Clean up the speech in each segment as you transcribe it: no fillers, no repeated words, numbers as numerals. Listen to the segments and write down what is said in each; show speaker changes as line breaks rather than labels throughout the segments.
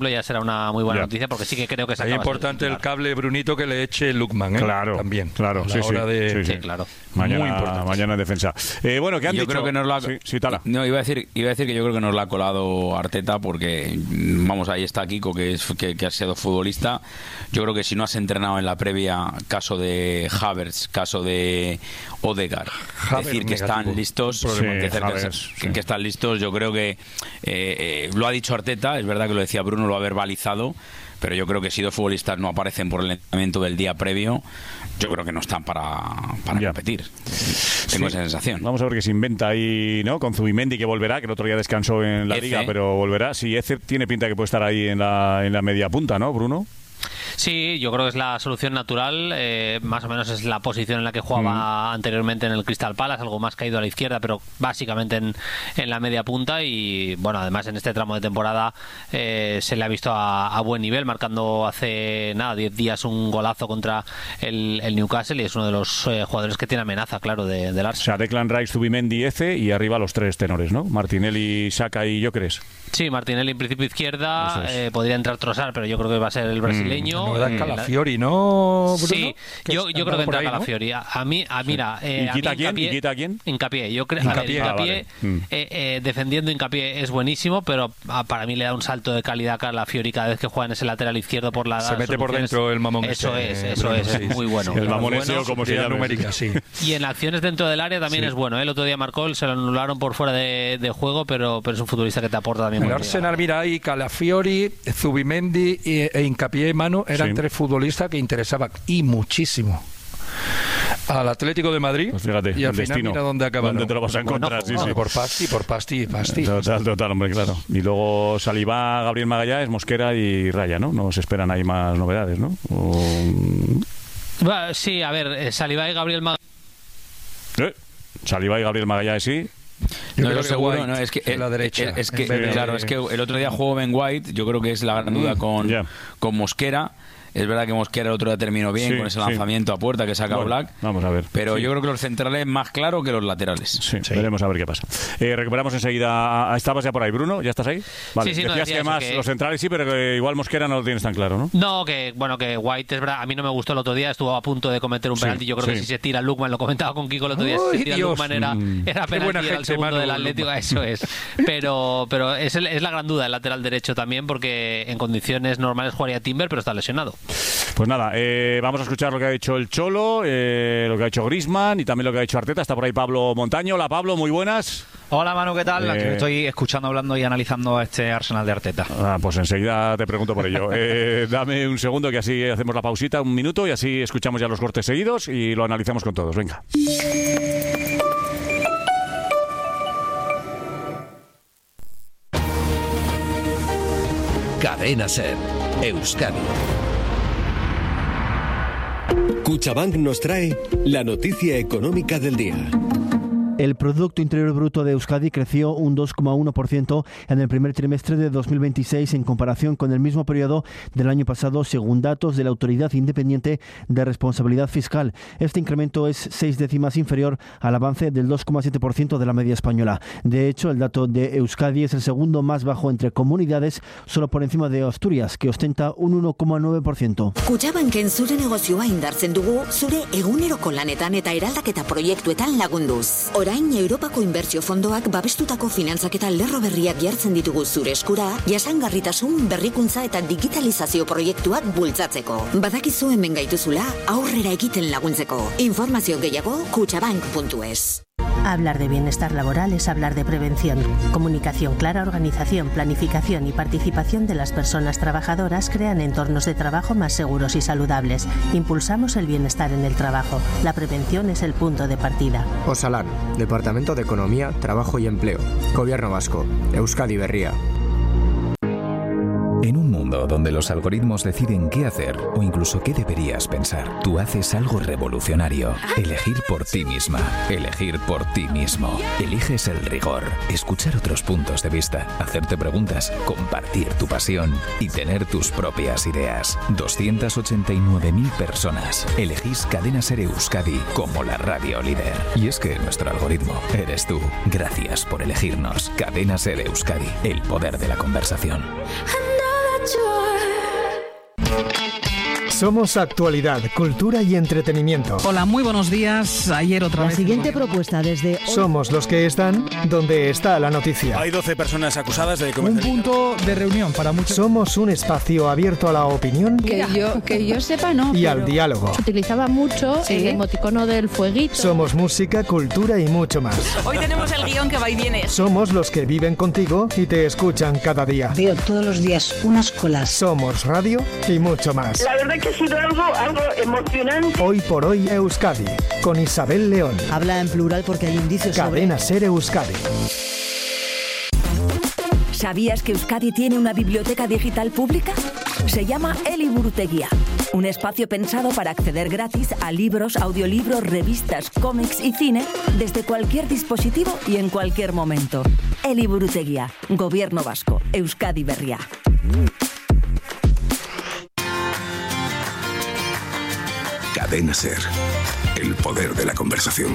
ya será una muy buena noticia, porque sí que creo que se
es importante el cable, Brunito, que le eche Lukman,
claro,
también.
Claro,
sí,
claro.
Mañana en defensa. Bueno, ¿qué han
yo
dicho?
Creo que nos la...
Tala.
No, iba a decir que yo creo que nos la ha colado Arteta, porque vamos, ahí está Kiko, que ha sido futbolista. Yo creo que si no has entrenado en la previa, caso de Havertz, caso de Odegaard, decir que están listos, que están listos, yo creo que lo ha dicho Arteta, es verdad que lo decía Bruno, lo ha verbalizado, pero yo creo que si dos futbolistas no aparecen por el entrenamiento del día previo, yo creo que no están para competir. Tengo esa sensación.
Vamos a ver qué se inventa ahí, ¿no? Con Zubimendi, que volverá, que el otro día descansó en la Liga, pero volverá. Sí, Eze tiene pinta que puede estar ahí en la media punta, ¿no, Bruno?
Sí, yo creo que es la solución natural, más o menos es la posición en la que jugaba anteriormente en el Crystal Palace, algo más caído a la izquierda, pero básicamente en la media punta. Y bueno, además en este tramo de temporada se le ha visto a buen nivel, marcando hace 10 días un golazo contra el Newcastle, y es uno de los jugadores que tiene amenaza, claro, del Arsenal.
O sea, Declan Rice, Zubimendi, Eze, y arriba los tres tenores, ¿no? Martinelli, Saka y Gyökeres.
Sí, Martinelli en principio izquierda, podría entrar Trossard, pero yo creo que va a ser el brasileño.
No, Calafiori, ¿no, Bruno?
Sí, yo creo que entra ahí, Calafiori. ¿No? Mira,
¿Y quita a quién?
Hincapié. Yo creo Hincapié, defendiendo Hincapié es buenísimo, pero para mí le da un salto de calidad a Calafiori cada vez que juega en ese lateral izquierdo por la.
Se mete por dentro el mamón.
Eso es muy bueno.
El mamón como se llama.
Numérica, sí.
Y en acciones dentro del área también es bueno. El otro día marcó, se lo anularon por fuera de juego, pero es un futbolista que te aporta también.
El Arsenal, mira, ahí Calafiori, Zubimendi e Hincapié, Manu, eran tres futbolistas que interesaban y muchísimo al Atlético de Madrid.
Pues fíjate,
y al final
destino,
mira dónde acabaron.
¿Dónde te lo vas a encontrar?
Por pasti.
Total, hombre, claro. Y luego Saliba, Gabriel Magallanes, Mosquera y Raya, ¿no? No se esperan ahí más novedades, ¿no?
Sí, a ver, Saliba y Gabriel Magallanes.
Saliba y Gabriel Magallanes, sí.
No, lo seguro, no, es que
la derecha.
Es que el otro día jugó Ben White, yo creo que es la gran duda con Mosquera. Es verdad que Mosquera el otro día terminó bien con ese lanzamiento a puerta que saca Black.
Vamos a ver.
Pero yo creo que los centrales más claro que los laterales.
Sí, veremos a ver qué pasa. Recuperamos enseguida. ¿Estabas ya por ahí, Bruno? ¿Ya estás ahí? Vale.
Sí,
decías que más los centrales sí, pero que igual Mosquera no lo tienes tan claro, ¿no?
No, que White es verdad. A mí no me gustó el otro día. Estuvo a punto de cometer un penalti. Yo creo que si se tira Lukman, lo comentaba con Kiko el otro día. Si se tira Lukman era penalti, era el segundo del Atlético. Eso es. Pero es la gran duda el lateral derecho también, porque en condiciones normales jugaría Timber, pero está lesionado.
Pues nada, vamos a escuchar lo que ha dicho el Cholo, lo que ha dicho Griezmann y también lo que ha dicho Arteta. Está por ahí Pablo Montaño. Hola, Pablo, muy buenas.
Hola, Manu, ¿qué tal? Estoy escuchando, hablando y analizando a este Arsenal de Arteta.
Pues enseguida te pregunto por ello. Dame un segundo, que así hacemos la pausita, un minuto, y así escuchamos ya los cortes seguidos y lo analizamos con todos. Venga.
Cadena SER, Euskadi. Kutxabank nos trae la noticia económica del día.
El Producto Interior Bruto de Euskadi creció un 2,1% en el primer trimestre de 2026 en comparación con el mismo periodo del año pasado, según datos de la Autoridad Independiente de Responsabilidad Fiscal. Este incremento es 6 décimas inferior al avance del 2,7% de la media española. De hecho, el dato de Euskadi es el segundo más bajo entre comunidades, solo por encima de Asturias, que ostenta un 1,9%.
Kutxabanken zure negozioa indartzen dugu, zure eguneroko lanetan eta eraldaketa proiektuetan lagunduz. Orain Europako Inbertsio Fondoak babestutako finantzaketa lerro berriak jartzen ditugu zure eskura, jasangarritasun, berrikuntza eta digitalizazio proiektuak bultzatzeko. Badakizu hemen gaituzula, aurrera egiten laguntzeko. Informazio gehiago kutxabank.es.
Hablar de bienestar laboral es hablar de prevención. Comunicación clara, organización, planificación y participación de las personas trabajadoras crean entornos de trabajo más seguros y saludables. Impulsamos el bienestar en el trabajo. La prevención es el punto de partida.
Osalan, Departamento de Economía, Trabajo y Empleo. Gobierno Vasco. Euskadi Berria.
En un mundo donde los algoritmos deciden qué hacer o incluso qué deberías pensar, tú haces algo revolucionario. Elegir por ti misma. Elegir por ti mismo. Eliges el rigor, escuchar otros puntos de vista, hacerte preguntas, compartir tu pasión y tener tus propias ideas. 289.000 personas. Elegís Cadena SER Euskadi como la radio líder. Y es que nuestro algoritmo eres tú. Gracias por elegirnos. Cadena SER Euskadi. El poder de la conversación.
Somos actualidad, cultura y entretenimiento.
Hola, muy buenos días. Ayer otra vez.
La siguiente propuesta desde...
Somos los que están donde está la noticia.
Hay 12 personas acusadas de cometer...
Un punto de reunión para muchos.
Somos un espacio abierto a la opinión.
Que yo sepa, no.
Y al diálogo.
Utilizaba mucho el emoticono del fueguito.
Somos música, cultura y mucho más.
Hoy tenemos el guión que va y viene.
Somos los que viven contigo y te escuchan cada día.
Veo todos los días unas colas.
Somos radio y mucho más.
La verdad que ha sido algo emocionante.
Hoy por hoy Euskadi, con Isabel León.
Habla en plural porque hay indicios
Cadena Ser Euskadi.
¿Sabías que Euskadi tiene una biblioteca digital pública? Se llama Eliburutegia, un espacio pensado para acceder gratis a libros, audiolibros, revistas, cómics y cine desde cualquier dispositivo y en cualquier momento. Eliburutegia, Gobierno Vasco, Euskadi Berria.
Cadena Ser, el poder de la conversación.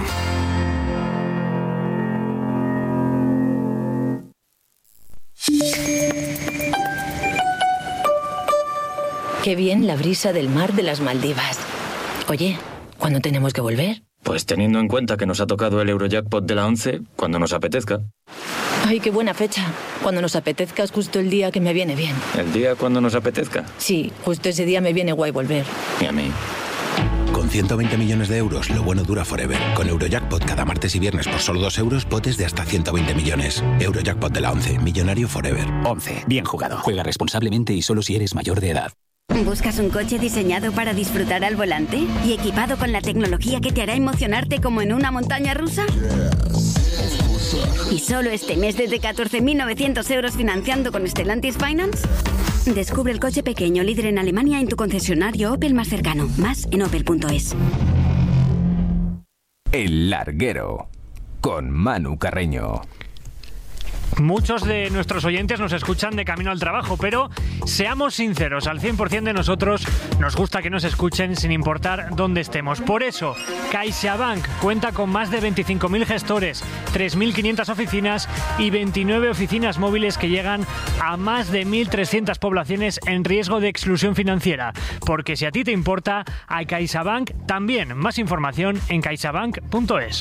Qué bien la brisa del mar de las Maldivas. Oye, ¿cuándo tenemos que volver?
Pues teniendo en cuenta que nos ha tocado el Eurojackpot de la 11, cuando nos apetezca.
Ay, qué buena fecha. Cuando nos apetezca es justo el día que me viene bien.
¿El día cuando nos apetezca?
Sí, justo ese día me viene guay volver.
Y a mí.
Con 120 millones de euros, lo bueno dura forever. Con Eurojackpot cada martes y viernes por solo 2 euros, potes de hasta 120 millones. Eurojackpot de la 11, millonario forever.
11. Bien jugado. Juega responsablemente y solo si eres mayor de edad.
¿Buscas un coche diseñado para disfrutar al volante? ¿Y equipado con la tecnología que te hará emocionarte como en una montaña rusa? ¿Y solo este mes desde 14.900 euros financiando con Stellantis Finance? Descubre el coche pequeño líder en Alemania en tu concesionario Opel más cercano. Más en opel.es.
El Larguero, con Manu Carreño.
Muchos de nuestros oyentes nos escuchan de camino al trabajo, pero seamos sinceros, al 100% de nosotros nos gusta que nos escuchen sin importar dónde estemos. Por eso, CaixaBank cuenta con más de 25.000 gestores, 3.500 oficinas y 29 oficinas móviles que llegan a más de 1.300 poblaciones en riesgo de exclusión financiera. Porque si a ti te importa, a CaixaBank también. Más información en caixabank.es.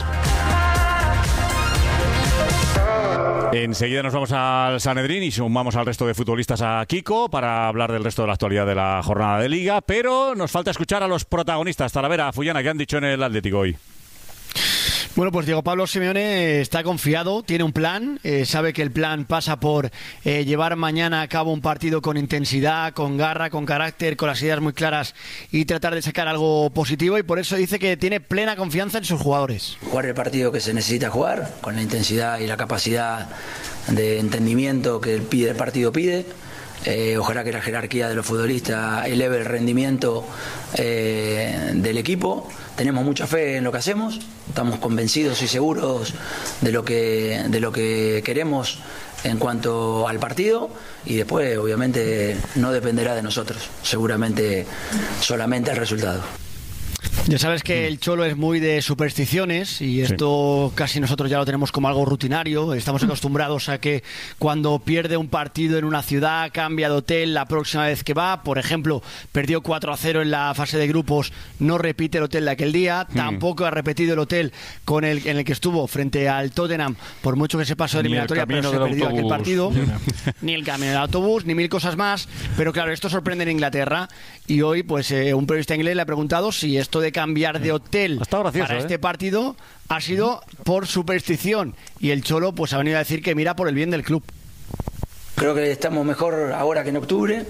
Enseguida nos vamos al Sanedrín y sumamos al resto de futbolistas a Kiko para hablar del resto de la actualidad de la jornada de Liga, pero nos falta escuchar a los protagonistas. Talavera, Fullana, ¿qué han dicho en el Atlético hoy?
Bueno, pues Diego Pablo Simeone está confiado, tiene un plan, sabe que el plan pasa por llevar mañana a cabo un partido con intensidad, con garra, con carácter, con las ideas muy claras y tratar de sacar algo positivo, y por eso dice que tiene plena confianza en sus jugadores.
Jugar el partido que se necesita jugar, con la intensidad y la capacidad de entendimiento que el partido pide. Ojalá que la jerarquía de los futbolistas eleve el rendimiento del equipo. Tenemos mucha fe en lo que hacemos, estamos convencidos y seguros de lo que queremos en cuanto al partido, y después obviamente no dependerá de nosotros, seguramente solamente el resultado.
Ya sabes que el Cholo es muy de supersticiones y esto casi nosotros ya lo tenemos como algo rutinario. Estamos acostumbrados a que cuando pierde un partido en una ciudad cambia de hotel la próxima vez que va. Por ejemplo, perdió 4-0 en la fase de grupos, no repite el hotel de aquel día. Tampoco ha repetido el hotel en el que estuvo frente al Tottenham, por mucho que se pasó de eliminatoria, pero se perdió aquel partido. Ni el camino del autobús, ni mil cosas más. Pero claro, esto sorprende en Inglaterra, y hoy pues un periodista inglés le ha preguntado si esto de cambiar de hotel para este partido ha sido por superstición, y el Cholo pues ha venido a decir que mira por el bien del club.
Creo que estamos mejor ahora que en octubre.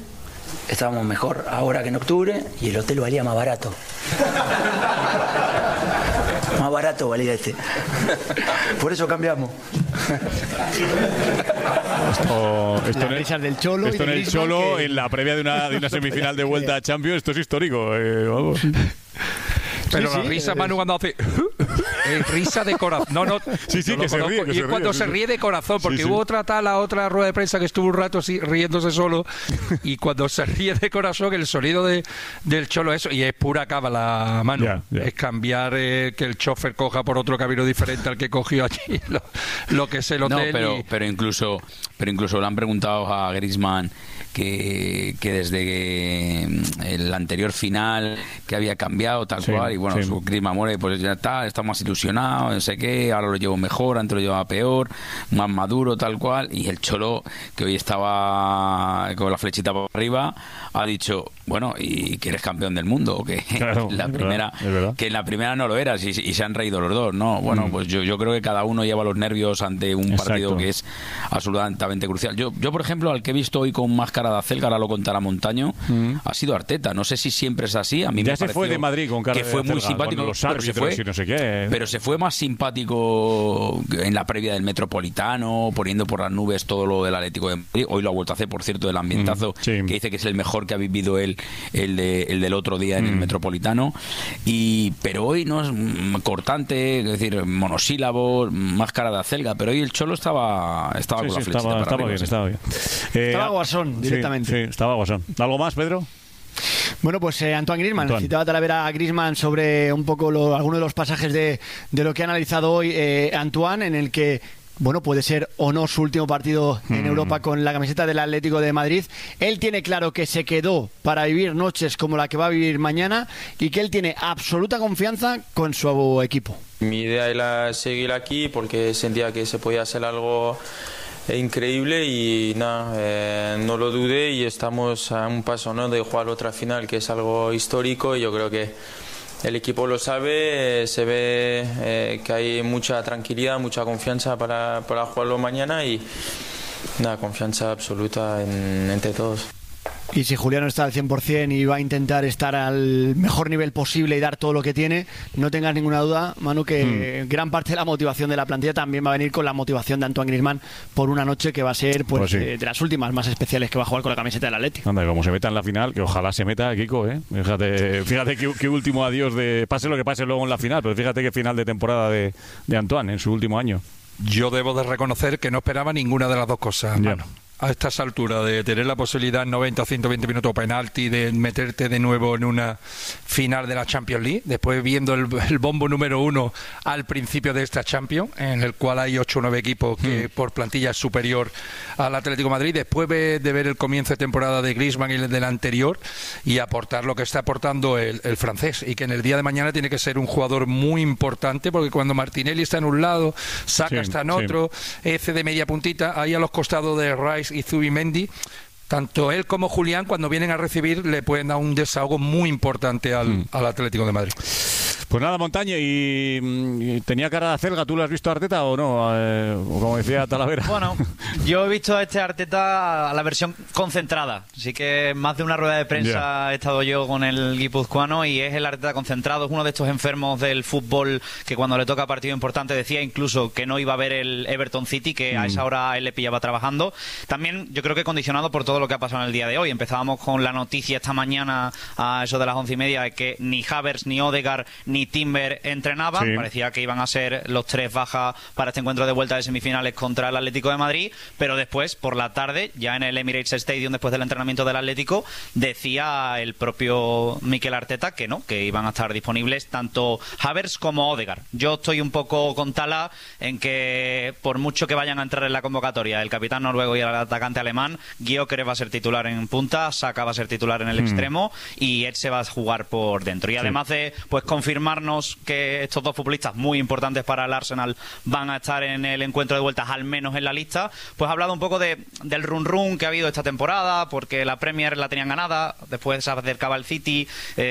Y el hotel valía más barato. Más barato valía este. Por eso cambiamos.
Esto en el Cholo, en la previa de una semifinal de vuelta a Champions, esto es histórico. Vamos.
Pero la risa, Manu, cuando hace... risa de corazón. No,
sí, que se ríe.
Y cuando se ríe de corazón, porque hubo otra rueda de prensa que estuvo un rato así, riéndose solo, y cuando se ríe de corazón, el sonido del Cholo, eso, y es pura cábala, mano. Es cambiar que el chofer coja por otro camino diferente al que cogió allí, lo que es el hotel.
Pero incluso le han preguntado a Griezmann que desde el anterior final que había cambiado tal cual, y bueno, su Griezmann More, pues ya está más ilusionado, no sé qué, ahora lo llevo mejor, antes lo llevaba peor, más maduro, tal cual, y el Cholo, que hoy estaba con la flechita por arriba, ha dicho, bueno, ¿y que eres campeón del mundo? Que
claro,
la primera, que en la primera no lo eras, y se han reído los dos, ¿no? Bueno, pues yo creo que cada uno lleva los nervios ante un partido que es absolutamente crucial. Yo, por ejemplo, al que he visto hoy con máscara de acelga, ahora lo contará Montaño, ha sido Arteta. No sé si siempre es así. A mí
ya se fue de Madrid con cara
que fue muy simpático,
no sé qué.
Pero se fue más simpático en la previa del Metropolitano, poniendo por las nubes todo lo del Atlético de Madrid. Hoy lo ha vuelto a hacer, por cierto, del ambientazo, que dice que es el mejor que ha vivido él, el del otro día en el Metropolitano. Pero hoy no es cortante, es decir, monosílabos, máscara de acelga, pero hoy el Cholo estaba con la flechita
estaba bien.
Estaba Guasón directamente.
Sí, estaba Guasón. ¿Algo más, Pedro?
Bueno, pues Antoine Griezmann. Citaba Talavera a Griezmann sobre un poco algunos de los pasajes de lo que ha analizado hoy Antoine, en el que bueno, puede ser o no su último partido en Europa con la camiseta del Atlético de Madrid. Él tiene claro que se quedó para vivir noches como la que va a vivir mañana y que él tiene absoluta confianza con su equipo.
Mi idea era seguir aquí porque sentía que se podía hacer algo increíble y nada, no lo dudé y estamos a un paso, ¿no?, de jugar otra final, que es algo histórico, y yo creo que el equipo lo sabe, se ve que hay mucha tranquilidad, mucha confianza para jugarlo mañana y nada, confianza absoluta entre todos.
Y si Julián está al 100% y va a intentar estar al mejor nivel posible y dar todo lo que tiene, no tengas ninguna duda, Manu, que gran parte de la motivación de la plantilla también va a venir con la motivación de Antoine Griezmann por una noche que va a ser de las últimas más especiales que va a jugar con la camiseta del Atlético.
Anda, como se meta en la final, que ojalá se meta, Kiko, ¿eh? Fíjate qué último adiós pase lo que pase luego en la final, pero fíjate qué final de temporada de Antoine en su último año.
Yo debo de reconocer que no esperaba ninguna de las dos cosas, Manu. A estas alturas, de tener la posibilidad en 90 o 120 minutos penalti, de meterte de nuevo en una final de la Champions League, después viendo el bombo número 1 al principio de esta Champions, en el cual hay 8 o 9 equipos que por plantilla es superior al Atlético de Madrid, después de ver el comienzo de temporada de Griezmann y el del anterior, y aportar lo que está aportando el francés, y que en el día de mañana tiene que ser un jugador muy importante, porque cuando Martinelli está en un lado, Saka está en otro, ese de media puntita, ahí a los costados de Rice y Zubimendi, tanto él como Julián, cuando vienen a recibir, le pueden dar un desahogo muy importante al Atlético de Madrid.
Pues nada, Montaño, y tenía cara de acelga. ¿Tú lo has visto a Arteta o no? Como decía Talavera.
Bueno, yo he visto a este Arteta a la versión concentrada. Así que más de una rueda de prensa he estado yo con el guipuzcoano, y es el Arteta concentrado. Es uno de estos enfermos del fútbol que cuando le toca partido importante decía incluso que no iba a ver el Everton City, que a esa hora él le pillaba trabajando. También yo creo que condicionado por todo lo que ha pasado en el día de hoy. Empezábamos con la noticia esta mañana a eso de las 11:30 de que ni Havertz, ni Odegaard, ni Timber entrenaban. Parecía que iban a ser los 3 bajas para este encuentro de vuelta de semifinales contra el Atlético de Madrid, pero después, por la tarde, ya en el Emirates Stadium, después del entrenamiento del Atlético, decía el propio Mikel Arteta que no, que iban a estar disponibles tanto Havertz como Odegaard. Yo estoy un poco con Tala en que, por mucho que vayan a entrar en la convocatoria el capitán noruego y el atacante alemán, Gyökeres va a ser titular en punta, Saka va a ser titular en el extremo, y Ed se va a jugar por dentro. Y además de confirmarnos que estos dos futbolistas muy importantes para el Arsenal van a estar en el encuentro de vueltas, al menos en la lista, pues ha hablado un poco del run que ha habido esta temporada, porque la Premier la tenían ganada, después se acercaba el City.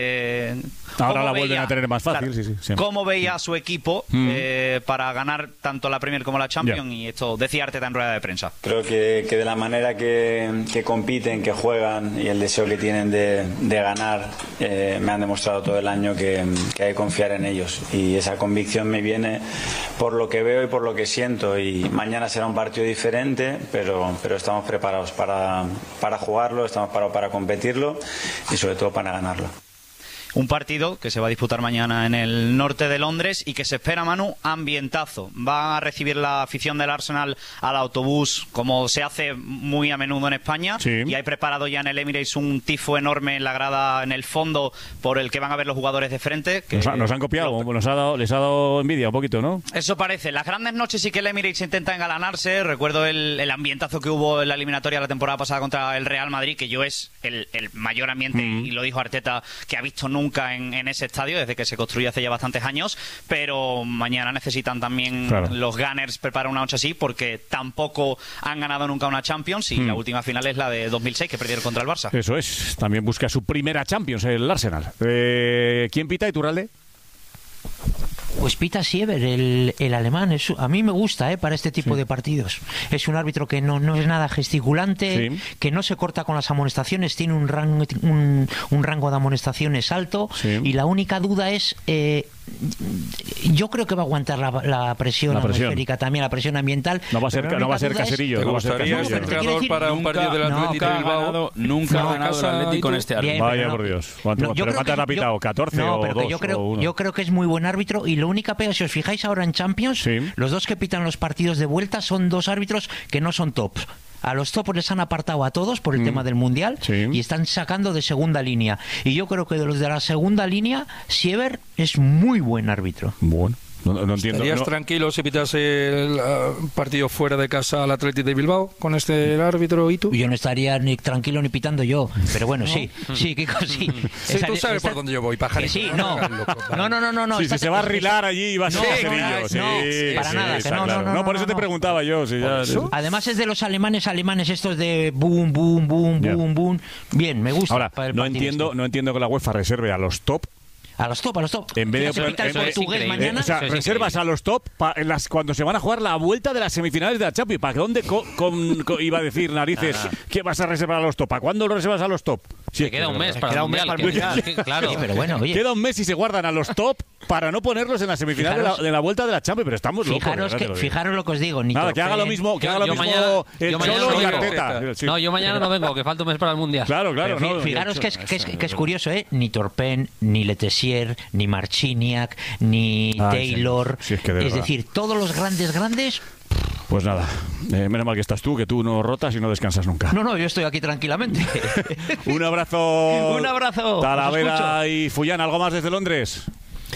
Ahora la vuelven a tener más fácil.
Claro, ¿cómo veía a su equipo para ganar tanto la Premier como la Champions? Y esto decía Arteta en rueda de prensa.
Creo que de la manera que compiten, que juegan, y el deseo que tienen de ganar, me han demostrado todo el año que hay que confiar en ellos, y esa convicción me viene por lo que veo y por lo que siento, y mañana será un partido diferente, pero estamos preparados para jugarlo, estamos preparados para competirlo y sobre todo para ganarlo.
Un partido que se va a disputar mañana en el norte de Londres y que se espera, Manu, ambientazo. Va a recibir la afición del Arsenal al autobús, como se hace muy a menudo en España.
Sí.
Y hay preparado ya en el Emirates un tifo enorme en la grada, en el fondo, por el que van a ver los jugadores de frente. Que
nos han copiado, les ha dado envidia un poquito, ¿no?
Eso parece. Las grandes noches sí que el Emirates intenta engalanarse. Recuerdo el ambientazo que hubo en la eliminatoria la temporada pasada contra el Real Madrid, que es el mayor ambiente, y lo dijo Arteta, que ha visto nunca en ese estadio, desde que se construyó hace ya bastantes años. Pero mañana necesitan también los Gunners preparar una noche así, porque tampoco han ganado nunca una Champions, y la última final es la de 2006, que perdieron contra el Barça.
Eso es. También busca su primera Champions el Arsenal. ¿Quién pita, Iturralde?
Pues pita Siever, el alemán. A mí me gusta para este tipo de partidos. Es un árbitro que no es nada gesticulante, que no se corta con las amonestaciones, tiene un rango de amonestaciones alto, y la única duda es... yo creo que va a aguantar la presión atmosférica, también la presión ambiental.
No va a ser Caserillo.
¿Te gustaría ser entrenador para un partido del Atlético de Bilbao?
Nunca ha ganado el Atlético con este árbitro.
Vaya por Dios. ¿Cuánto ha pitado? ¿14 o 2?
Yo creo que es muy buen árbitro, y la única pega, si os fijáis ahora en Champions, los dos que pitan los partidos de vuelta son dos árbitros que no son tops. A los topos les han apartado a todos por el tema del Mundial, y están sacando de segunda línea. Y yo creo que de los de la segunda línea, Siever es muy buen árbitro.
Bueno. No entiendo.
¿Estarías tranquilo si pitase el partido fuera de casa al Atlético de Bilbao con este árbitro y tú?
Yo no estaría ni tranquilo ni pitando yo, pero bueno, sí, Kiko, sí.
Sí, tú sabes por dónde yo voy, pajarito.
Sí, no.
Si se va a rilar allí y va a ser Caserillo.
Para nada.
No, por eso te preguntaba yo.
Además es de los alemanes estos de boom, boom, boom, boom, boom. Bien, me gusta.
Ahora, no entiendo que la UEFA reserve a los top.
A los top.
En vez de
mañana.
O sea, reservas a los top cuando se van a jugar la vuelta de las semifinales de la Champions. ¿Para dónde iba a decir narices que vas a reservar a los top? ¿Para cuándo lo reservas a los top?
Sí, queda un mes para el Mundial. Claro.
Sí, pero bueno, oye.
Queda un mes y se guardan a los top para no ponerlos en la semifinal de la vuelta de la Champions. Pero estamos locos.
Fijaros lo que os digo.
Nada, que haga lo mismo el Cholo y Arteta.
No, yo mañana no vengo, que falta un mes para el Mundial.
Claro.
Fijaros que es curioso, ni Torpen, ni Letessier, ni Marciniak, ni Taylor. Es decir, todos los grandes.
Pues nada, menos mal que estás tú, que tú no rotas y no descansas nunca.
No, yo estoy aquí tranquilamente.
Un abrazo.
Un abrazo.
Talavera y Fullán, ¿algo más desde Londres?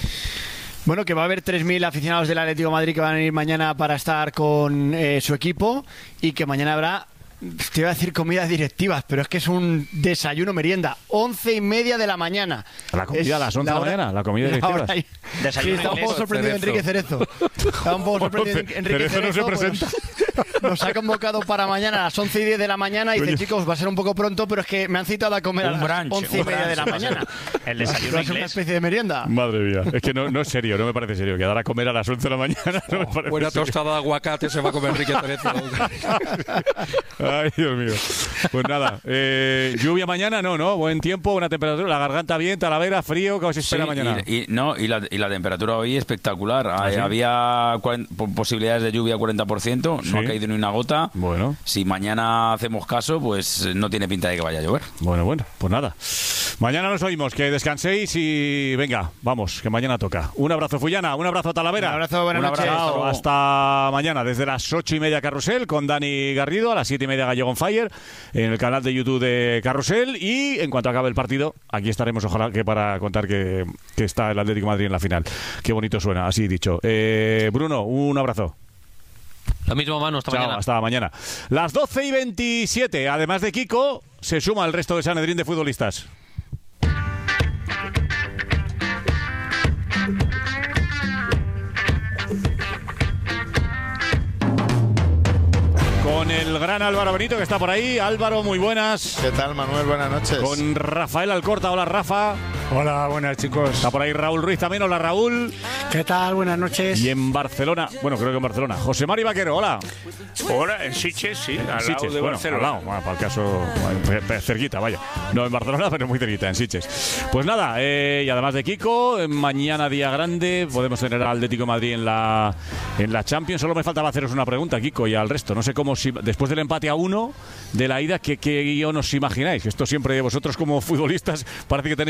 Bueno, que va a haber 3.000 aficionados del Atlético de Madrid que van a ir mañana para estar con su equipo, y que mañana habrá, te iba a decir comidas directivas, pero es que es un desayuno merienda, 11:30 de la mañana.
La comida a las 11 de la mañana, la comida directiva.
Sí, está un poco sorprendido Enrique Cerezo. Está un poco sorprendido Enrique Cerezo.
No se presenta.
Nos ha convocado para mañana a las 11:10 de la mañana y dice, chicos, va a ser un poco pronto, pero es que me han citado a comer a las 11:30 de la mañana.
El desayuno
va a ser una especie de merienda.
Madre mía, es que no es serio, no me parece serio. Que dar a comer a las 11 de la mañana no me parece
buena
serio.
tostada de aguacate se va a comer Enrique Cerezo.
Ay, Dios mío. Pues nada, lluvia mañana, no, buen tiempo, buena temperatura, la garganta bien, Talavera, frío, ¿qué os espera mañana?
Y la temperatura hoy espectacular. Había posibilidades de lluvia 40%, no ha caído ni una gota.
Bueno.
Si mañana hacemos caso, pues no tiene pinta de que vaya a llover.
Bueno, pues nada. Mañana nos oímos, que descanséis y venga, vamos, que mañana toca. Un abrazo, Fullana, un abrazo, Talavera.
Un abrazo, buenas noches.
Hasta mañana, desde las 8:30 Carrusel con Dani Garrido, a las 7:30 Gallego on Fire, en el canal de YouTube de Carrusel, y en cuanto acabe el partido, aquí estaremos, ojalá que para contar que está el Atlético de Madrid en la final. Qué bonito suena, así dicho. Bruno, un abrazo.
Lo mismo, Manu, mañana.
Hasta mañana. Las 12:27, además de Kiko, se suma el resto de Sanedrín de futbolistas. Con el gran Álvaro Benito, que está por ahí. Álvaro, muy buenas.
¿Qué tal, Manuel? Buenas noches.
Con Rafael Alcorta. Hola, Rafa.
Hola, buenas, chicos.
Está por ahí Raúl Ruiz también. Hola, Raúl.
¿Qué tal? Buenas noches.
Y en Barcelona, creo que en Barcelona, José Mari Vaquero. Hola.
Hola, en Sitges, sí, al lado de
Barcelona. Al lado, para el caso, cerquita, vaya. No en Barcelona, pero muy cerquita, en Sitges. Pues nada, y además de Kiko, mañana día grande, podemos tener al Atlético de Madrid en la Champions. Solo me faltaba haceros una pregunta, Kiko, y al resto. No sé cómo, si después del empate a 1 de la ida, ¿qué guión os imagináis? Esto siempre, vosotros como futbolistas, parece que tenéis la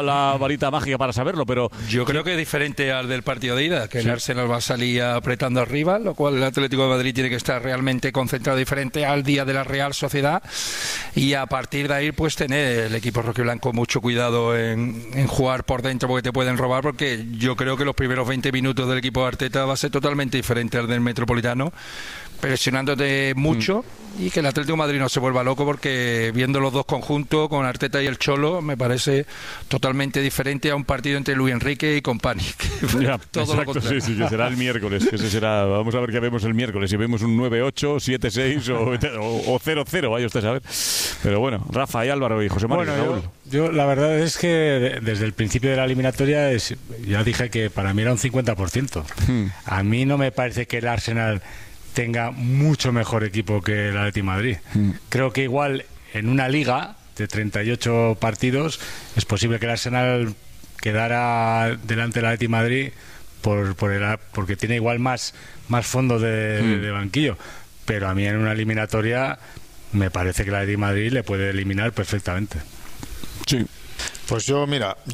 la varita mágica para saberlo, pero...
Yo creo que es diferente al del partido de ida, que el Arsenal va a salir apretando al rival, lo cual el Atlético de Madrid tiene que estar realmente concentrado, diferente al día de la Real Sociedad, y a partir de ahí pues tener el equipo rojiblanco mucho cuidado en jugar por dentro, porque te pueden robar, porque yo creo que los primeros 20 minutos del equipo de Arteta va a ser totalmente diferente al del Metropolitano, presionándote mucho, y que el Atlético de Madrid no se vuelva loco, porque viendo los dos conjuntos con Arteta y el Cholo me parece totalmente diferente a un partido entre Luis Enrique y Company.
Ya, todo exacto, sí, que será el miércoles, que ese será, vamos a ver qué vemos el miércoles, si vemos un 9-8, 7-6 o 0-0, vaya usted a saber. Pero bueno, Rafa y Álvaro y José Manuel.
Bueno, yo la verdad es que desde el principio de la eliminatoria ya dije que para mí era un 50%. A mí no me parece que el Arsenal tenga mucho mejor equipo que el Atlético de Madrid. Creo que igual en una liga de 38 partidos es posible que el Arsenal quedara delante del Atlético de Madrid porque tiene igual más fondo de banquillo, pero a mí en una eliminatoria me parece que el Atlético de Madrid le puede eliminar perfectamente.
Sí.
Pues yo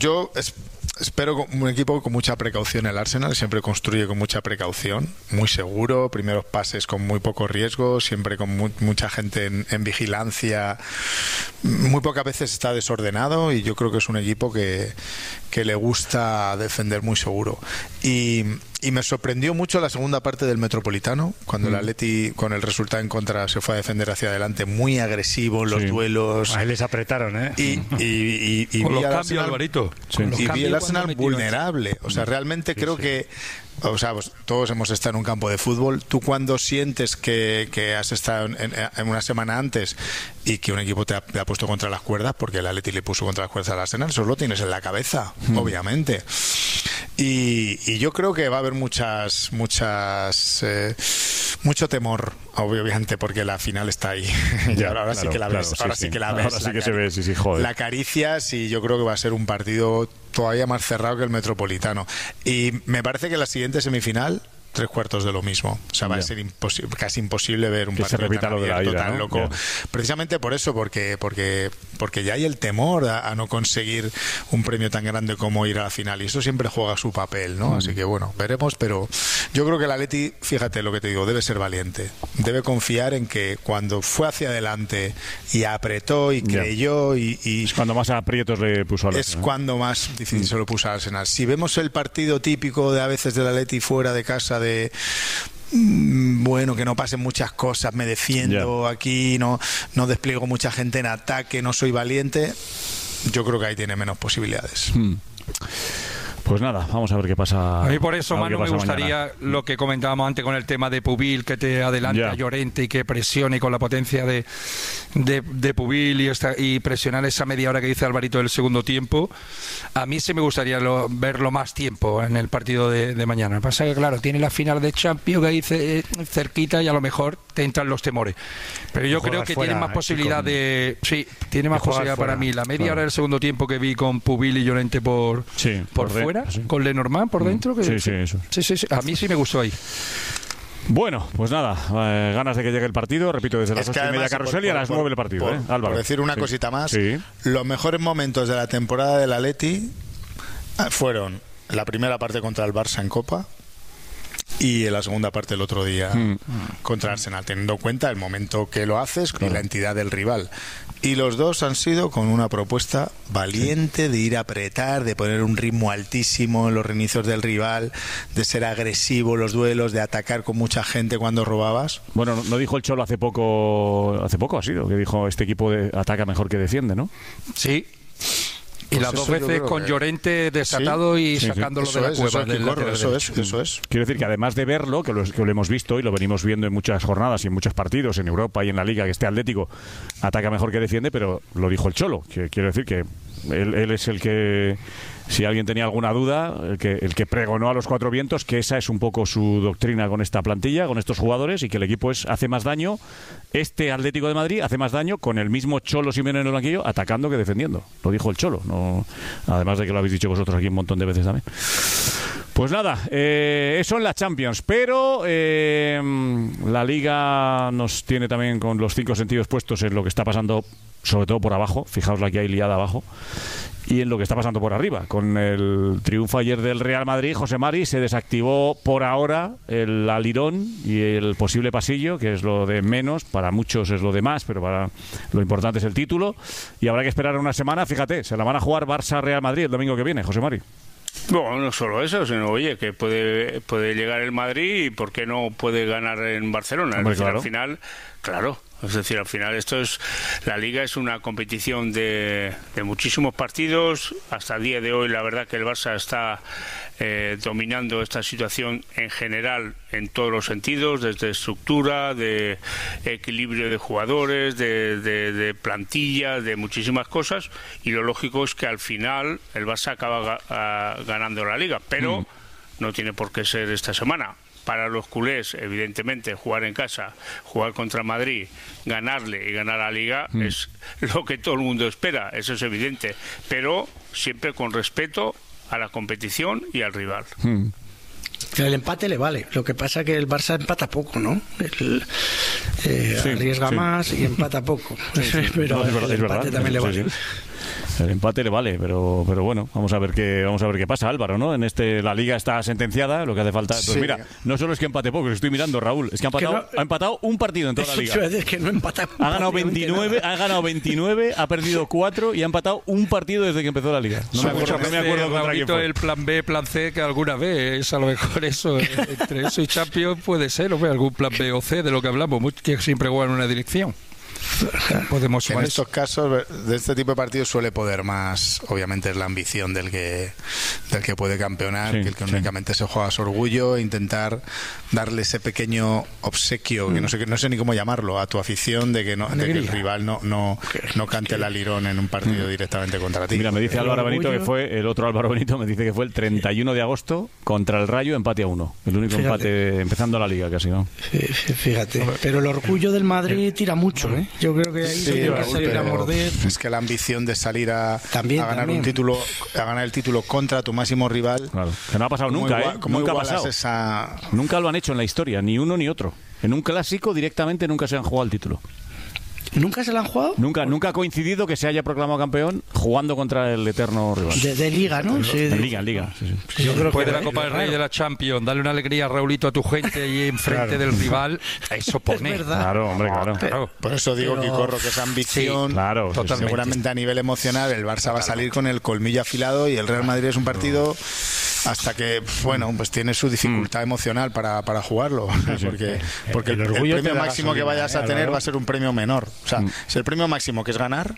espero un equipo con mucha precaución. El Arsenal siempre construye con mucha precaución, muy seguro, primeros pases con muy poco riesgo, siempre con mucha gente en vigilancia, muy pocas veces está desordenado, y yo creo que es un equipo que le gusta defender muy seguro. Y me sorprendió mucho la segunda parte del Metropolitano, cuando el Atleti, con el resultado en contra, se fue a defender hacia adelante, muy agresivo en los duelos.
Ahí les apretaron, ¿eh?
Y con los cambios, Alvarito.
Y vi el Arsenal vulnerable. O sea, realmente creo que... O sea, pues, todos hemos estado en un campo de fútbol. Tú, cuando sientes que has estado en una semana antes y que un equipo te ha puesto contra las cuerdas, porque el Atleti le puso contra las cuerdas al Arsenal, eso lo tienes en la cabeza, obviamente. Y yo creo que va a haber mucho temor, obviamente, porque la final está ahí. Y ahora sí que la ves. Ahora sí que la ves.
Ahora sí que se ve, sí, joder.
La acaricias, y yo creo que va a ser un partido todavía más cerrado que el Metropolitano. Y me parece que la siguiente semifinal, 3/4 de lo mismo. O sea, va a ser casi imposible ver un partido tan abierto, tan loco. Precisamente por eso, porque ya hay el temor a no conseguir un premio tan grande como ir a la final, y eso siempre juega su papel, ¿no? Así que bueno, veremos, pero yo creo que el Atleti, fíjate lo que te digo, debe ser valiente, debe confiar en que cuando fue hacia adelante y apretó y creyó y
es cuando más aprietos le puso al Arsenal.
Es cuando más difícil se lo puso al Arsenal. Si vemos el partido típico de a veces del Atleti fuera de casa, de bueno, que no pasen muchas cosas, me defiendo aquí, no despliego mucha gente en ataque, no soy valiente, yo creo que ahí tiene menos posibilidades.
Pues nada, vamos a ver qué pasa.
A mí por eso, Manu, me gustaría lo que comentábamos antes con el tema de Pubil, que te adelante a Llorente y que presione con la potencia de Pubil y presionar esa media hora que dice Alvarito del segundo tiempo. A mí sí me gustaría verlo más tiempo en el partido de mañana. Lo que pasa es que, claro, tiene la final de Champions que dice cerquita, y a lo mejor te entran los temores. Pero yo creo que tiene más posibilidad de... Sí, tiene más posibilidad para mí. La media hora del segundo tiempo que vi con Pubil y Llorente por fuera, con Lenormand por dentro, que
eso.
Sí, a mí sí me gustó ahí.
Bueno, pues nada, ganas de que llegue el partido, repito, desde las 8:30 Carrusel, y a las 9 el partido, Álvaro.
Por decir una cosita más, los mejores momentos de la temporada del Atleti fueron la primera parte contra el Barça en Copa y en la segunda parte el otro día contra Arsenal, teniendo en cuenta el momento que lo haces y la entidad del rival. Y los dos han sido con una propuesta valiente de ir a apretar, de poner un ritmo altísimo en los reinicios del rival, de ser agresivo en los duelos, de atacar con mucha gente cuando robabas.
Bueno, no dijo el Cholo hace poco ha sido, que dijo este equipo ataca mejor que defiende, ¿no?
Sí. Y pues las dos veces con Llorente desatado y sacándolo de la cueva.
Eso es.
Quiero decir que además de verlo, que lo hemos visto y lo venimos viendo en muchas jornadas y en muchos partidos en Europa y en la Liga, que este Atlético ataca mejor que defiende, pero lo dijo el Cholo. Quiero decir que él es el que, si alguien tenía alguna duda, el que pregonó a los cuatro vientos que esa es un poco su doctrina con esta plantilla, con estos jugadores, y que el equipo hace más daño, este Atlético de Madrid hace más daño con el mismo Cholo Simeone en el banquillo atacando que defendiendo. Lo dijo el Cholo, no, además de que lo habéis dicho vosotros aquí un montón de veces también. Pues nada, eso en la Champions, pero la Liga nos tiene también con los 5 sentidos puestos en lo que está pasando, sobre todo por abajo. Fijaos la que hay liada abajo. Y en lo que está pasando por arriba. Con el triunfo ayer del Real Madrid, José Mari, se desactivó por ahora el alirón y el posible pasillo, que es lo de menos, para muchos es lo de más, pero para lo importante es el título. Y habrá que esperar una semana, fíjate, se la van a jugar Barça-Real Madrid el domingo que viene, José Mari.
Bueno, no solo eso, sino, oye, que puede llegar el Madrid y ¿por qué no puede ganar en Barcelona?
Hombre,
es decir,
claro.
al final, claro. Es decir, al final la Liga es una competición de muchísimos partidos. Hasta el día de hoy, la verdad que el Barça está dominando esta situación en general en todos los sentidos, desde estructura, de equilibrio de jugadores, de plantilla, de muchísimas cosas. Y lo lógico es que al final el Barça acaba ganando la Liga, pero no tiene por qué ser esta semana. Para los culés, evidentemente, jugar en casa, jugar contra Madrid, ganarle y ganar la Liga es lo que todo el mundo espera, eso es evidente, pero siempre con respeto a la competición y al rival.
El empate le vale, lo que pasa que el Barça empata poco, ¿no? Arriesga más y empata poco, pero el empate también le vale.
El empate le vale, pero bueno, vamos a ver qué pasa, Álvaro, ¿no? La Liga está sentenciada, lo que hace falta. Pues mira, no solo es que empate poco, que estoy mirando, Raúl, es que ha empatado un partido en toda la Liga.
Es que no empata.
Ha ganado 29, ha perdido 4 y ha empatado un partido desde que empezó la Liga. No me acuerdo contra quién fue.
El plan B, plan C, que alguna vez es a lo mejor eso, entre eso y Champions puede ser, algún plan B o C de lo que hablamos, que siempre juegan en una dirección. Podemos
en estos casos de este tipo de partidos suele poder más, obviamente es la ambición del que puede campeonar, que el que únicamente se juega su orgullo, e intentar darle ese pequeño obsequio que no sé ni cómo llamarlo a tu afición, de que el rival no cante el alirón en un partido directamente contra ti.
Mira, me dice Álvaro Benito que fue el otro Álvaro Benito, me dice que fue el 31 de agosto contra el Rayo, empate a 1, el único empate empezando la Liga casi, ¿no?
Fíjate, pero el orgullo del Madrid tira mucho, ¿eh? Yo creo que ahí va a salir a morder.
Es que la ambición de salir a ganar un título, a ganar el título contra tu máximo rival,
claro, que no ha pasado nunca, nunca ha pasado. Nunca lo han hecho en la historia, ni uno ni otro. En un clásico directamente nunca se han jugado el título.
¿Nunca se la han jugado?
Nunca ha coincidido que se haya proclamado campeón jugando contra el eterno rival.
De Liga, ¿no? Sí,
en Liga. Sí.
Yo creo que de la Copa del Rey, de la Champions, dale una alegría, Raulito, a tu gente y enfrente del rival, eso pone.
Claro, hombre, claro.
Por eso digo, Quicorro, que esa ambición, seguramente a nivel emocional, el Barça va a salir con el colmillo afilado y el Real Madrid es un partido hasta que, pues tiene su dificultad emocional para jugarlo, porque el premio máximo que vayas a tener va a ser un premio menor. O sea, si el premio máximo que es ganar,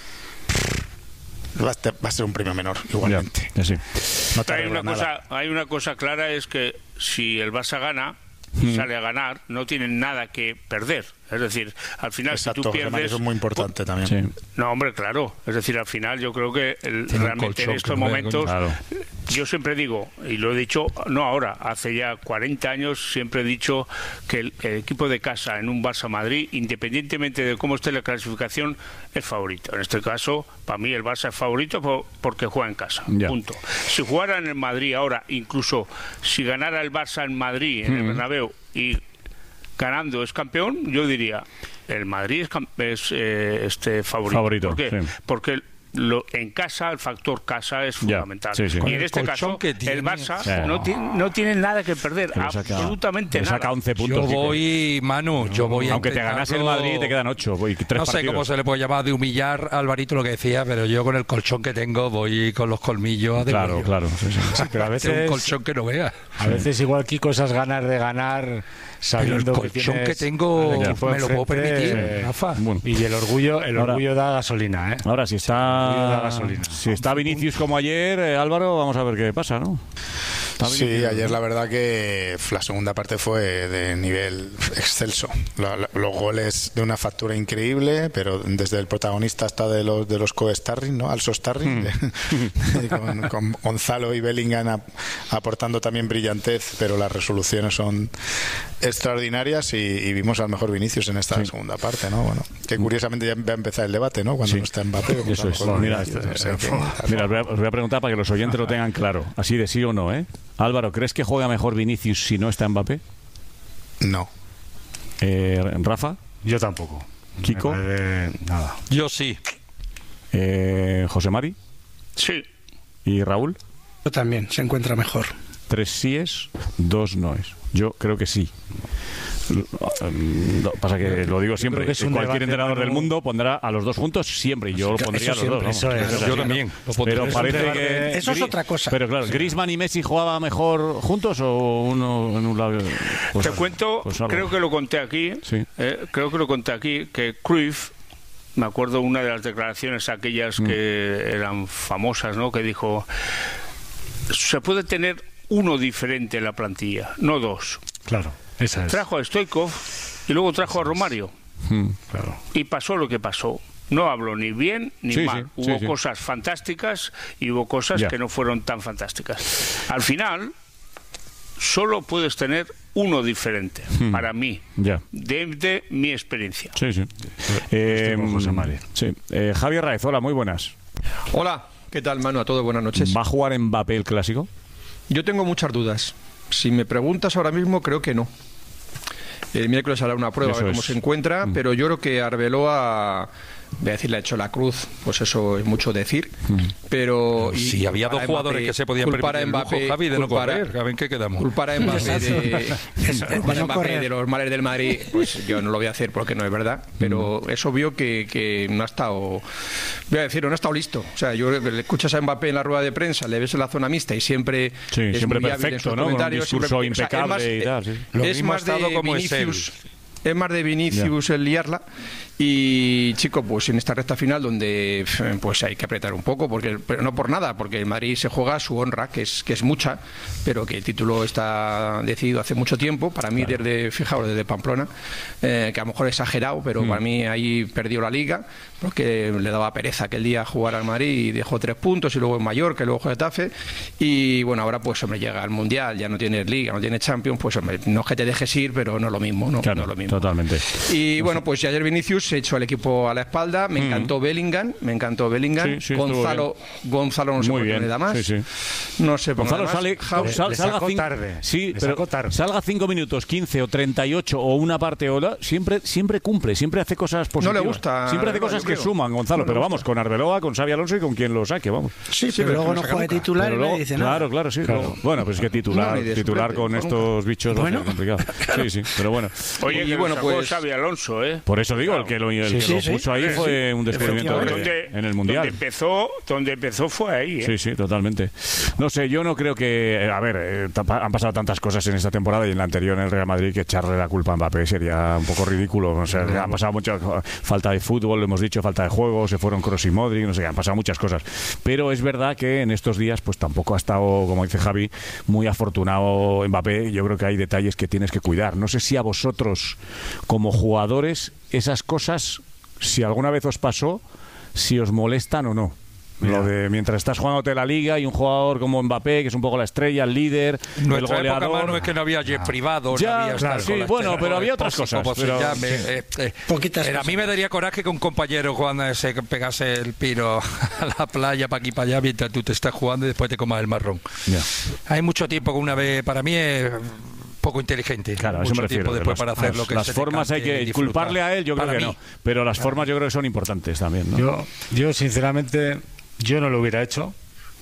va a ser un premio menor, igualmente.
No hay una cosa clara, es que si el Barça gana, sale a ganar, no tienen nada que perder. Es decir, al final, si tú pierdes...
Eso es muy importante también.
No, hombre, claro. Es decir, al final yo creo que realmente en estos momentos... Yo siempre digo, y lo he dicho, no ahora, hace ya 40 años, siempre he dicho que el equipo de casa en un Barça-Madrid, independientemente de cómo esté la clasificación, es favorito. En este caso, para mí el Barça es favorito porque juega en casa. Punto. Si jugara en el Madrid ahora, incluso si ganara el Barça en Madrid, en el Bernabéu, y ganando es campeón, yo diría el Madrid es favorito. ¿Por qué? Porque en casa, el factor casa es fundamental. Y en este caso, el Barça no tiene nada que perder, absolutamente nada.
Saca 11 puntos.
Yo voy
aunque te ganase el Madrid, te quedan 8.
No sé cómo se le puede llamar de humillar a Alvarito lo que decía, pero yo con el colchón que tengo voy con los colmillos a
Claro.
Pero a veces
un colchón que no vea.
A veces igual, Kiko, esas ganas de ganar sabiendo
pero el colchón que tengo me lo puedo permitir, Rafa.
Y el orgullo da gasolina, ¿eh?
Ahora si está Vinicius como ayer, Álvaro, vamos a ver qué pasa, ¿no?
Sí, ayer la verdad que la segunda parte fue de nivel excelso. Los goles de una factura increíble, pero desde el protagonista hasta de los co-starring, ¿no? Also starring, con Gonzalo y Bellingham aportando también brillantez, pero las resoluciones son extraordinarias y vimos al mejor Vinicius en esta segunda parte, ¿no? Bueno, que curiosamente ya va a empezar el debate, ¿no? Cuando no está Mbappé.
Eso es. Mira, os voy a preguntar para que los oyentes lo tengan claro, así de sí o no, ¿eh? Álvaro, ¿crees que juega mejor Vinicius si no está Mbappé?
No.
¿Rafa?
Yo tampoco.
¿Kiko?
Nada. Yo sí.
¿José Mari?
Sí.
¿Y Raúl?
Yo también, se encuentra mejor.
3 síes, 2 noes. Yo creo que sí. Pasa que lo digo siempre. Cualquier entrenador del mundo pondrá a los dos juntos siempre. Y yo lo pondría a los dos.
Eso es. Yo también.
Pero parece que...
Eso es otra cosa.
Pero claro, ¿Griezmann y Messi jugaban mejor juntos o uno en un lado?
Te cuento, creo que lo conté aquí.
Sí.
Que Cruyff, me acuerdo una de las declaraciones aquellas que eran famosas, ¿no? Que dijo: se puede tener uno diferente en la plantilla, no dos.
Claro, esa es.
Trajo a Stoichkov y luego trajo a Romario.
Claro.
Y pasó lo que pasó. No habló ni bien ni mal. Hubo cosas fantásticas y hubo cosas que no fueron tan fantásticas. Al final, solo puedes tener uno diferente, para mí, desde mi experiencia.
José Mari. Javier Raez, hola, muy buenas.
Hola, ¿qué tal, Manu? A todos, buenas noches.
¿Va a jugar Mbappé el Clásico?
Yo tengo muchas dudas. Si me preguntas ahora mismo, creo que no. El miércoles hará una prueba a ver cómo se encuentra, pero yo creo que Arbeloa, voy a decir, le ha hecho la cruz, pues eso es mucho decir, pero...
Si había dos jugadores que se podían permitir el lujo, Javi, de no correr, ¿en qué quedamos?
Culpar a Mbappé de los males del Madrid, pues yo no lo voy a hacer porque no es verdad, pero es obvio que no ha estado, voy a decir, no ha estado listo. O sea, yo le escuchas a Mbappé en la rueda de prensa, le ves en la zona mixta y siempre es
siempre
muy
perfecto, ¿no? Con un discurso impecable y tal.
Es más de Vinicius. Es más de Vinicius el liarla y, chico, pues en esta recta final donde pues hay que apretar un poco, pero no por nada, porque el Madrid se juega su honra, que es mucha, pero que el título está decidido hace mucho tiempo, para mí desde Pamplona, que a lo mejor he exagerado, pero para mí ahí perdió la Liga, porque le daba pereza aquel día jugar al Madrid y dejó 3 puntos, y luego en Mallorca, y luego Getafe, y bueno, ahora pues hombre, llega al Mundial, ya no tienes Liga, no tienes Champions, pues hombre, no es que te dejes ir, pero no es lo mismo, ¿no?
Claro,
no es lo mismo.
Totalmente.
Y bueno, pues ayer Vinicius se echó al equipo a la espalda, me encantó Bellingham, Gonzalo no sé por qué me da más. No sé por qué
Gonzalo salga 5 minutos, 15 o 38 o una parte hora, siempre cumple, siempre hace cosas positivas.
No le gusta.
Siempre hace cosas que suman, Gonzalo, pero vamos, con Arbeloa, con Xabi Alonso y con quien lo saque, vamos.
Sí, pero luego no juega de titular y no dice nada.
Claro, sí. Bueno, pues es que titular con estos bichos va a ser complicado. Sí, pero bueno.
Oye, y bueno, pues Xabi Alonso,
Por eso digo, el que lo puso ahí fue un descubrimiento en el Mundial.
Donde empezó fue ahí.
Sí, totalmente. No sé, yo no creo que... A ver, han pasado tantas cosas en esta temporada y en la anterior en el Real Madrid que echarle la culpa a Mbappé sería un poco ridículo. O sea, han pasado mucha falta de fútbol, lo hemos dicho, falta de juego, se fueron Kroos y Modric, no sé, han pasado muchas cosas. Pero es verdad que en estos días pues tampoco ha estado, como dice Javi, muy afortunado Mbappé. Yo creo que hay detalles que tienes que cuidar. No sé si a vosotros, como jugadores, esas cosas, si alguna vez os pasó, si os molestan o no. Lo de mientras estás jugándote la Liga y un jugador como Mbappé, que es un poco la estrella, el líder, el goleador.
Época, no es que no había jet privado,
ya,
no había
claro, sí, bueno, pero había otras cosas.
A mí me daría coraje que un compañero cuando se pegase el piro a la playa para aquí para allá mientras tú te estás jugando y después te comas el marrón. Hay mucho tiempo que una vez, para mí es poco inteligente.
Claro, mucho tiempo después para hacer lo que las formas hay que culparle a él, yo creo que no. Pero las formas yo creo que son importantes también, ¿no?
Yo sinceramente, yo no lo hubiera hecho,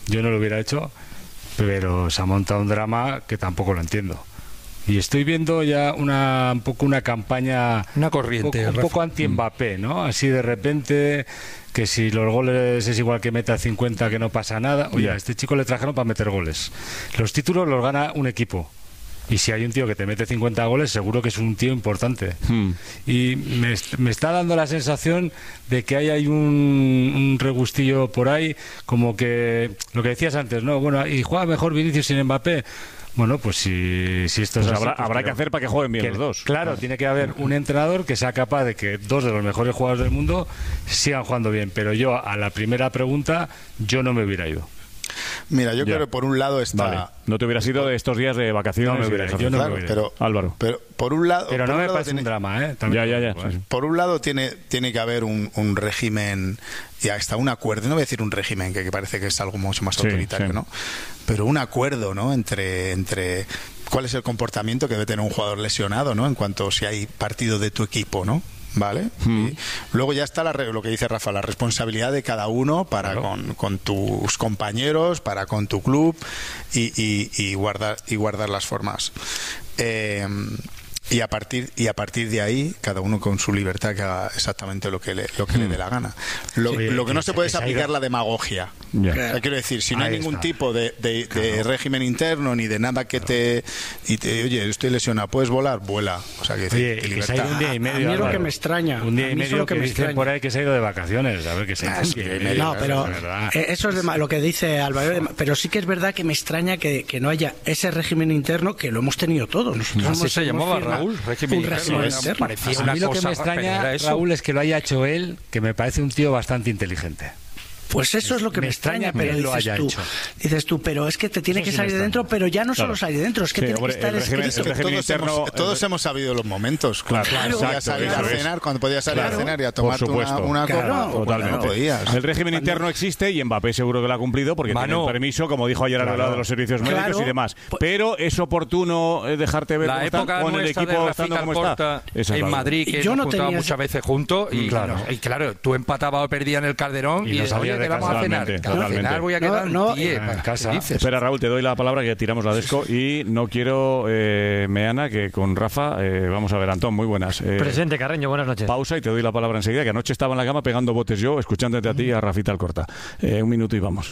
pero se ha montado un drama que tampoco lo entiendo. Y estoy viendo ya un poco una campaña,
una corriente,
un poco anti-Mbappé, ¿no? Así de repente, que si los goles es igual que meta 50, que no pasa nada. Oye, a este chico le trajeron para meter goles. Los títulos los gana un equipo. Y si hay un tío que te mete 50 goles, seguro que es un tío importante. Y me está dando la sensación de que hay un regustillo por ahí, como que lo que decías antes, ¿no? Bueno, y juega mejor Vinicius sin Mbappé. Bueno, pues si esto es así,
habrá que hacer para que jueguen bien los dos.
Claro, tiene que haber un entrenador que sea capaz de que 2 de los mejores jugadores del mundo sigan jugando bien. Pero yo, a la primera pregunta, yo no me hubiera ido.
Mira, yo creo que por un lado está...
Vale. No te hubieras ido de estos días de vacaciones.
Yo no me hubiera
ido.
Álvaro.
Pero por un lado...
Pero no me parece un drama, ¿eh?
Ya.
Por un lado tiene que haber un régimen y hasta un acuerdo, no voy a decir un régimen que parece que es algo mucho más autoritario, ¿no? Pero un acuerdo, ¿no? Entre cuál es el comportamiento que debe tener un jugador lesionado, ¿no? En cuanto si hay partido de tu equipo, ¿no? ¿Vale? Y luego ya está lo que dice Rafa, la responsabilidad de cada uno para con tus compañeros, para con tu club y guardar las formas. Y a partir de ahí, cada uno con su libertad que haga exactamente lo que le dé la gana. Lo que no se puede es aplicar la demagogia. Quiero decir, si no hay ningún tipo de régimen interno ni de nada que te oye, estoy lesionado, ¿puedes volar? Vuela. O sea, que
se ha ido un día y medio.
A mí es lo que me extraña.
Un día y medio que dicen por ahí que se ha ido de vacaciones. A ver qué se ha ido.
No, pero eso es lo que dice Álvaro. Pero sí que es verdad que me extraña que no haya ese régimen interno que lo hemos tenido todos. Nosotros
así se llamaba, Raúl.
A mí lo que me extraña, Raúl, es que lo haya hecho él, que me parece un tío bastante inteligente.
Pues eso es lo que me extraña, pero dices tú, pero es que te tiene que salir de dentro, pero ya no solo salir de dentro, es que tiene que estar escrito.
Todos hemos sabido los momentos, cuando podías salir a cenar, y a tomar una copa,
totalmente.
No podías.
El régimen interno existe y Mbappé seguro que lo ha cumplido porque tiene el permiso, como dijo ayer hablado de los servicios médicos y demás. Pero es oportuno dejarte ver
la época
con el equipo estando como está.
En Madrid, que nos juntábamos muchas veces juntos y claro, tú empatabas o perdías en el Calderón y te vamos a cenar. Cenar voy a quedar en casa.
Espera, Raúl, te doy la palabra que tiramos la desco y no quiero, Meana, que con Rafa vamos a ver. Antón, muy buenas.
Presente, Carreño, buenas noches.
Pausa y te doy la palabra enseguida, que anoche estaba en la cama pegando botes yo, escuchándote a ti y a Rafita Alcorta. Un minuto y vamos.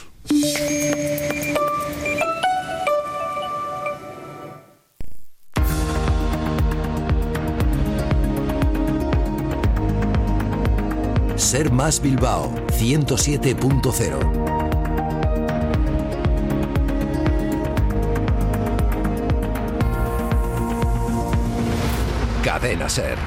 Ser Más Bilbao 107.0. Cadena Ser.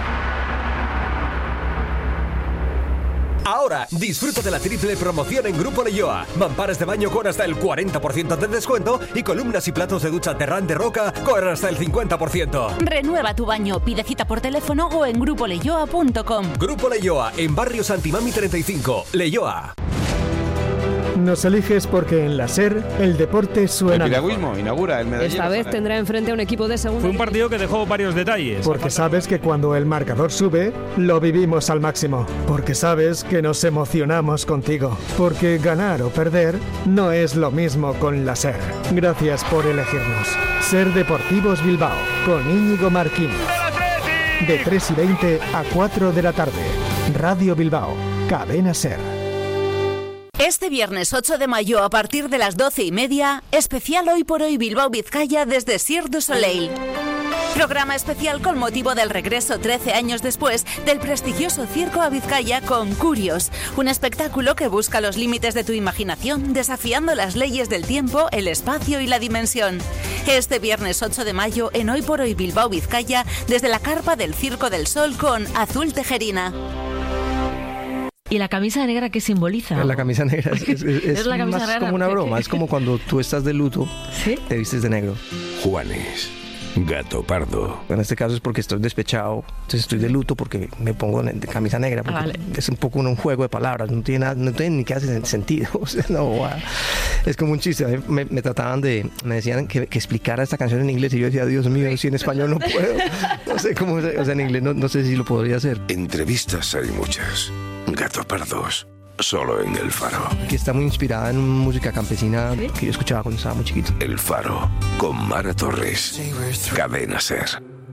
Ahora, disfruta de la triple promoción en Grupo Leyoa. Mamparas de baño con hasta el 40% de descuento y columnas y platos de ducha Terrán de Roca con hasta el 50%.
Renueva tu baño, pide cita por teléfono o en grupoleyoa.com.
Grupo Leyoa, en Barrio Santimami 35, Leyoa.
Nos eliges porque en la SER el deporte suena.
El piragüismo inaugura el medallero.
Esta vez tendrá enfrente a un equipo de segunda.
Fue un partido que dejó varios detalles.
Porque sabes que cuando el marcador sube, lo vivimos al máximo. Porque sabes que nos emocionamos contigo. Porque ganar o perder no es lo mismo con la SER. Gracias por elegirnos. SER Deportivos Bilbao, con Íñigo Marquín. De 3:20 a 4 de la tarde. Radio Bilbao, Cadena SER.
Este viernes 8 de mayo a partir de las 12:30, especial Hoy por Hoy Bilbao Vizcaya desde Cirque du Soleil. Programa especial con motivo del regreso 13 años después del prestigioso circo a Vizcaya con Curios, un espectáculo que busca los límites de tu imaginación, desafiando las leyes del tiempo, el espacio y la dimensión. Este viernes 8 de mayo en Hoy por Hoy Bilbao Vizcaya desde la carpa del Circo del Sol con Azul Tejerina.
¿Y la camisa negra qué simboliza?
La camisa negra es
la camisa
más
negra,
como una broma, es como cuando tú estás de luto,
¿sí?
Te vistes de negro.
Juanes, gato pardo.
En este caso es porque estoy despechado, entonces estoy de luto porque me pongo de camisa negra, porque
vale.
Es un poco un juego de palabras, no tiene ni que hacer sentido. O sea, no, es como un chiste. Me decían que explicara esta canción en inglés y yo decía, Dios mío, si en español no puedo. No sé cómo, o sea, en inglés no sé si lo podría hacer.
Entrevistas hay muchas. Gato Pardos, solo en El Faro.
Que está muy inspirada en música campesina que yo escuchaba cuando estaba muy chiquito.
El Faro, con Mara Torres. Cadena Ser.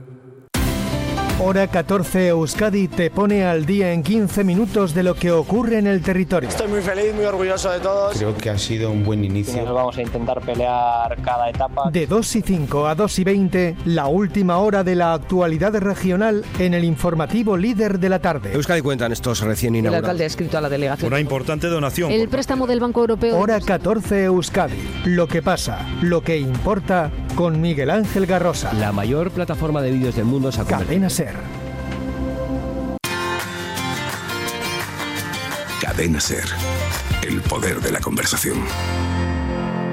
Hora 14 Euskadi te pone al día en 15 minutos de lo que ocurre en el territorio.
Estoy muy feliz, muy orgulloso de todos.
Creo que ha sido un buen inicio.
Nos vamos a intentar pelear cada etapa.
De 2:05 a 2:20, la última hora de la actualidad regional en el informativo líder de la tarde.
Euskadi cuentan estos recién inaugurados.
El alcalde ha escrito a la delegación.
Una importante donación.
El préstamo del Banco Europeo.
Hora 14 Euskadi. Lo que pasa, lo que importa, con Miguel Ángel Garrosa.
La mayor plataforma de vídeos del mundo se ha convertido.
Cadena Ser.
Cadena Ser. El poder de la conversación.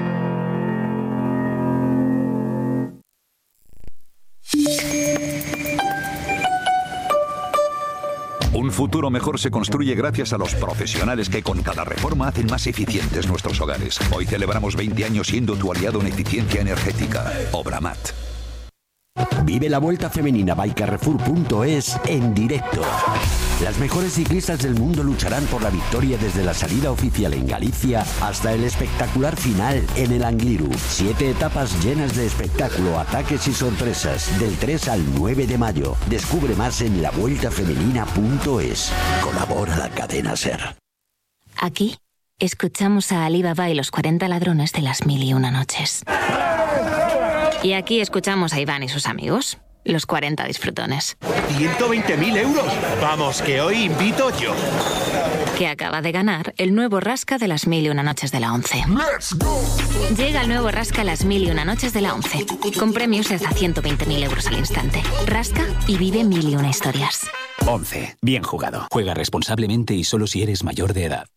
Un futuro mejor se construye gracias a los profesionales que con cada reforma hacen más eficientes nuestros hogares. Hoy celebramos 20 años siendo tu aliado en eficiencia energética. Obramat.
Vive la Vuelta Femenina by Carrefour.es en directo. Las mejores ciclistas del mundo lucharán por la victoria desde la salida oficial en Galicia hasta el espectacular final en el Angliru. 7 etapas llenas de espectáculo, ataques y sorpresas del 3 al 9 de mayo. Descubre más en lavueltafemenina.es. Colabora la cadena SER.
Aquí escuchamos a Ali Baba y los 40 ladrones de las 1001 noches. Y aquí escuchamos a Iván y sus amigos, los 40 disfrutones.
¡120.000 euros! Vamos, que hoy invito yo.
Que acaba de ganar el nuevo Rasca de las 1001 noches de la 11. Llega el nuevo Rasca las 1001 noches de la 11, con premios de hasta 120.000 euros al instante. Rasca y vive 1001 historias.
11. Bien jugado. Juega responsablemente y solo si eres mayor de edad.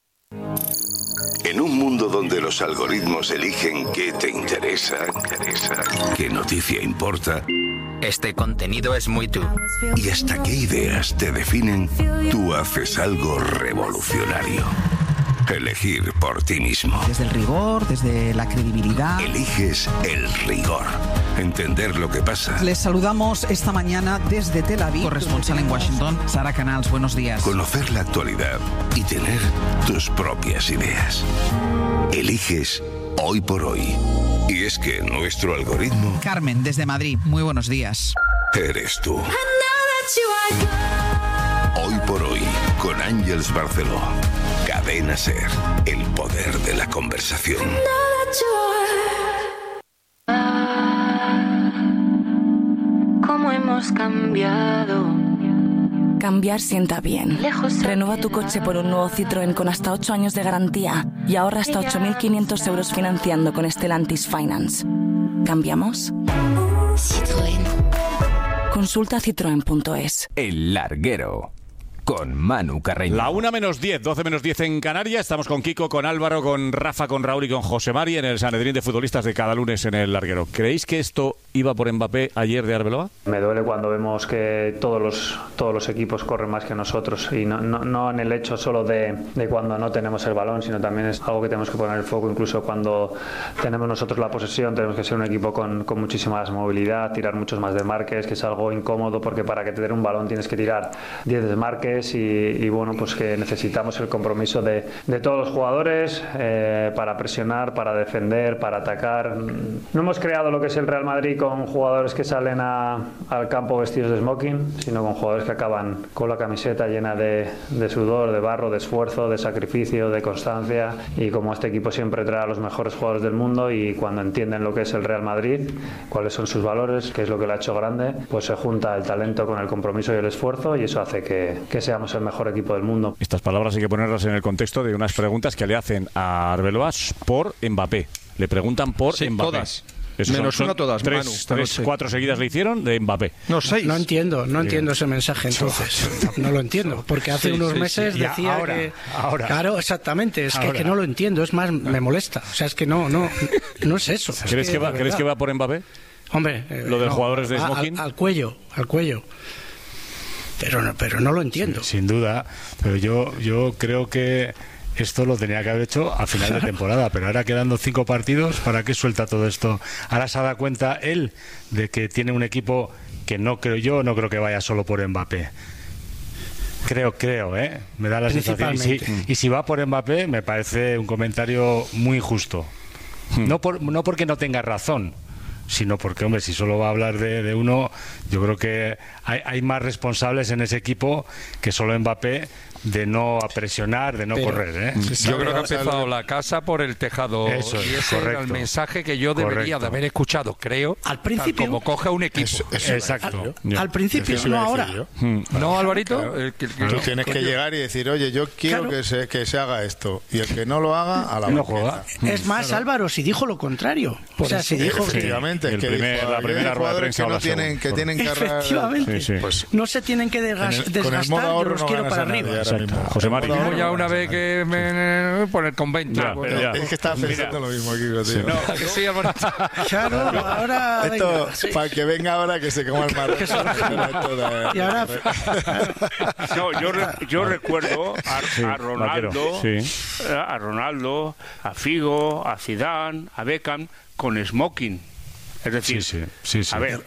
En un mundo donde los algoritmos eligen qué te interesa, qué noticia importa,
este contenido es muy tú.
y hasta qué ideas te definen, tú haces algo revolucionario. Elegir por ti mismo.
Desde el rigor, desde la credibilidad.
Eliges el rigor. Entender lo que pasa.
Les saludamos esta mañana desde Tel Aviv. Corresponsal en Washington, Sara Canals, buenos días.
Conocer la actualidad y tener tus propias ideas. Eliges Hoy por Hoy. Y es que nuestro algoritmo...
Carmen, desde Madrid, muy buenos días.
Eres tú. Hoy por Hoy, con Ángeles Barceló. Cadena SER, el poder de la conversación.
¿Cómo hemos cambiado?
Cambiar sienta bien. Renueva tu coche por un nuevo Citroën con hasta 8 años de garantía y ahorra hasta 8.500 euros financiando con Stellantis Finance. ¿Cambiamos?
Citroën.
Consulta citroen.es.
El Larguero. Con Manu Carreño.
La 1 menos 10, 12 menos 10 en Canarias. Estamos con Kiko, con Álvaro, con Rafa, con Raúl y con José Mari en el Sanedrín de futbolistas de cada lunes en el Larguero. ¿Creéis que esto iba por Mbappé ayer de Arbeloa?
Me duele cuando vemos que todos los equipos corren más que nosotros y no en el hecho solo de cuando no tenemos el balón, sino también es algo que tenemos que poner el foco incluso cuando tenemos nosotros la posesión. Tenemos que ser un equipo con muchísima más movilidad, tirar muchos más desmarques, que es algo incómodo porque para que te den un balón tienes que tirar 10 desmarques y bueno, pues que necesitamos el compromiso de todos los jugadores para presionar, para defender, para atacar. No hemos creado lo que es el Real Madrid con jugadores que salen al campo vestidos de smoking, sino con jugadores que acaban con la camiseta llena de sudor, de barro, de esfuerzo, de sacrificio, de constancia, y como este equipo siempre trae a los mejores jugadores del mundo y cuando entienden lo que es el Real Madrid, cuáles son sus valores, qué es lo que le ha hecho grande, pues se junta el talento con el compromiso y el esfuerzo y eso hace que seamos el mejor equipo del mundo.
Estas palabras hay que ponerlas en el contexto de unas preguntas que le hacen a Arbeloa por Mbappé. Le preguntan por Mbappé.
Todas. Menos una todas,
Manu. 4 seguidas le hicieron de Mbappé.
No, 6. No entiendo ese mensaje entonces. No lo entiendo. Porque hace unos meses decía que...
Ahora.
Claro, exactamente. Es que no lo entiendo. Es más, me molesta. O sea, es que no es eso.
¿Crees que va por Mbappé?
Hombre...
Lo de los jugadores de smoking.
Al cuello. Pero no lo entiendo.
Sin duda. Pero yo creo que... Esto lo tenía que haber hecho a final de temporada, pero ahora quedando 5 partidos, ¿para qué suelta todo esto? Ahora se ha dado cuenta él de que tiene un equipo que no creo que vaya solo por Mbappé. Creo, me da la sensación. Y si va por Mbappé, me parece un comentario muy injusto. No porque no tenga razón, sino porque, hombre, si solo va a hablar de uno, yo creo que hay más responsables en ese equipo que solo Mbappé de no presionar, de no correr.
Yo creo que ha empezado la casa por el tejado.
Eso es,
y ese
correcto.
era el mensaje que yo debería de haber escuchado, creo,
al principio,
como coge un equipo.
Exacto.
Al principio, no ahora.
No, Alvarito.
Tú tienes que llegar y decir, oye, yo quiero que se haga esto. Y el que no lo haga, a la
no juega.
Es más, Álvaro, si dijo lo contrario. O sea, si dijo que
Efectivamente,
la primera rueda de prensa
que tienen que
efectivamente, pues, no se tienen que desgastar, yo los quiero para arriba.
José Mari.
Ya una vez que me poner con 20.
Es que estaba pensando lo mismo aquí, tío.
Claro, ahora
esto, para que venga ahora que se coma el mar.
Y ahora
yo recuerdo a Ronaldo, a Figo, a Zidane, a Beckham con smoking. Es decir, a ver,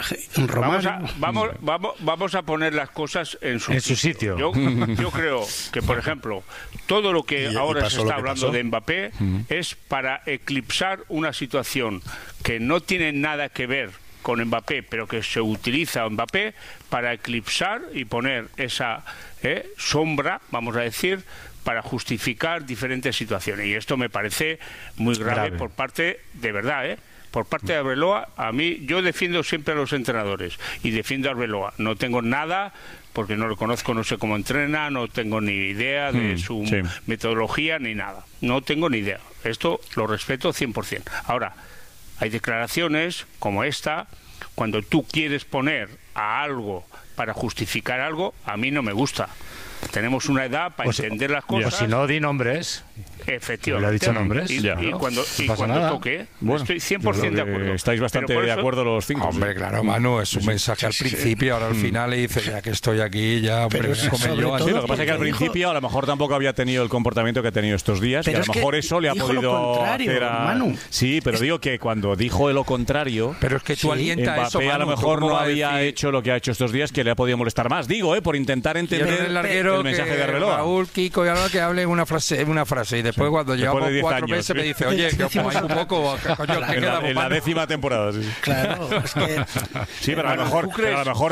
vamos a poner las cosas en su
sitio.
Yo creo que, por ejemplo, todo lo que ahora se está hablando de Mbappé es para eclipsar una situación que no tiene nada que ver con Mbappé, pero que se utiliza Mbappé para eclipsar y poner esa sombra, vamos a decir, para justificar diferentes situaciones. Y esto me parece muy grave. Por parte, de verdad, por parte de Arbeloa. A mí, yo defiendo siempre a los entrenadores y defiendo a Arbeloa. No tengo nada, porque no lo conozco, no sé cómo entrena, no tengo ni idea de su metodología ni nada. No tengo ni idea. Esto lo respeto 100%. Ahora, hay declaraciones como esta, cuando tú quieres poner a algo para justificar algo, a mí no me gusta. Tenemos una edad para entender las cosas.
O si no, di nombres.
Efectivamente.
¿Le ha dicho nombres?
Y cuando toque, estoy 100% de acuerdo.
Estáis bastante de acuerdo los cinco.
Hombre, claro, Manu, es un mensaje al principio, ahora al final le dice, ya que estoy aquí, ya, hombre, come yo.
Sí, lo que pasa es que al principio a lo mejor tampoco había tenido el comportamiento que ha tenido estos días, y a lo mejor eso le ha podido hacer a...
Manu.
Sí, pero digo que cuando dijo lo contrario...
Pero es que tú alientas
eso, Manu, a lo mejor no había hecho lo que ha hecho estos días, que le ha podido molestar más. Digo, por intentar entender el mensaje de Arbeloa.
Raúl, Kiko y ahora que hable una frase y después cuando llevamos 4 meses me dice, oye, que como hay un poco, coño, que quedamos
en la 10ª temporada.
Claro, es que
pero a lo mejor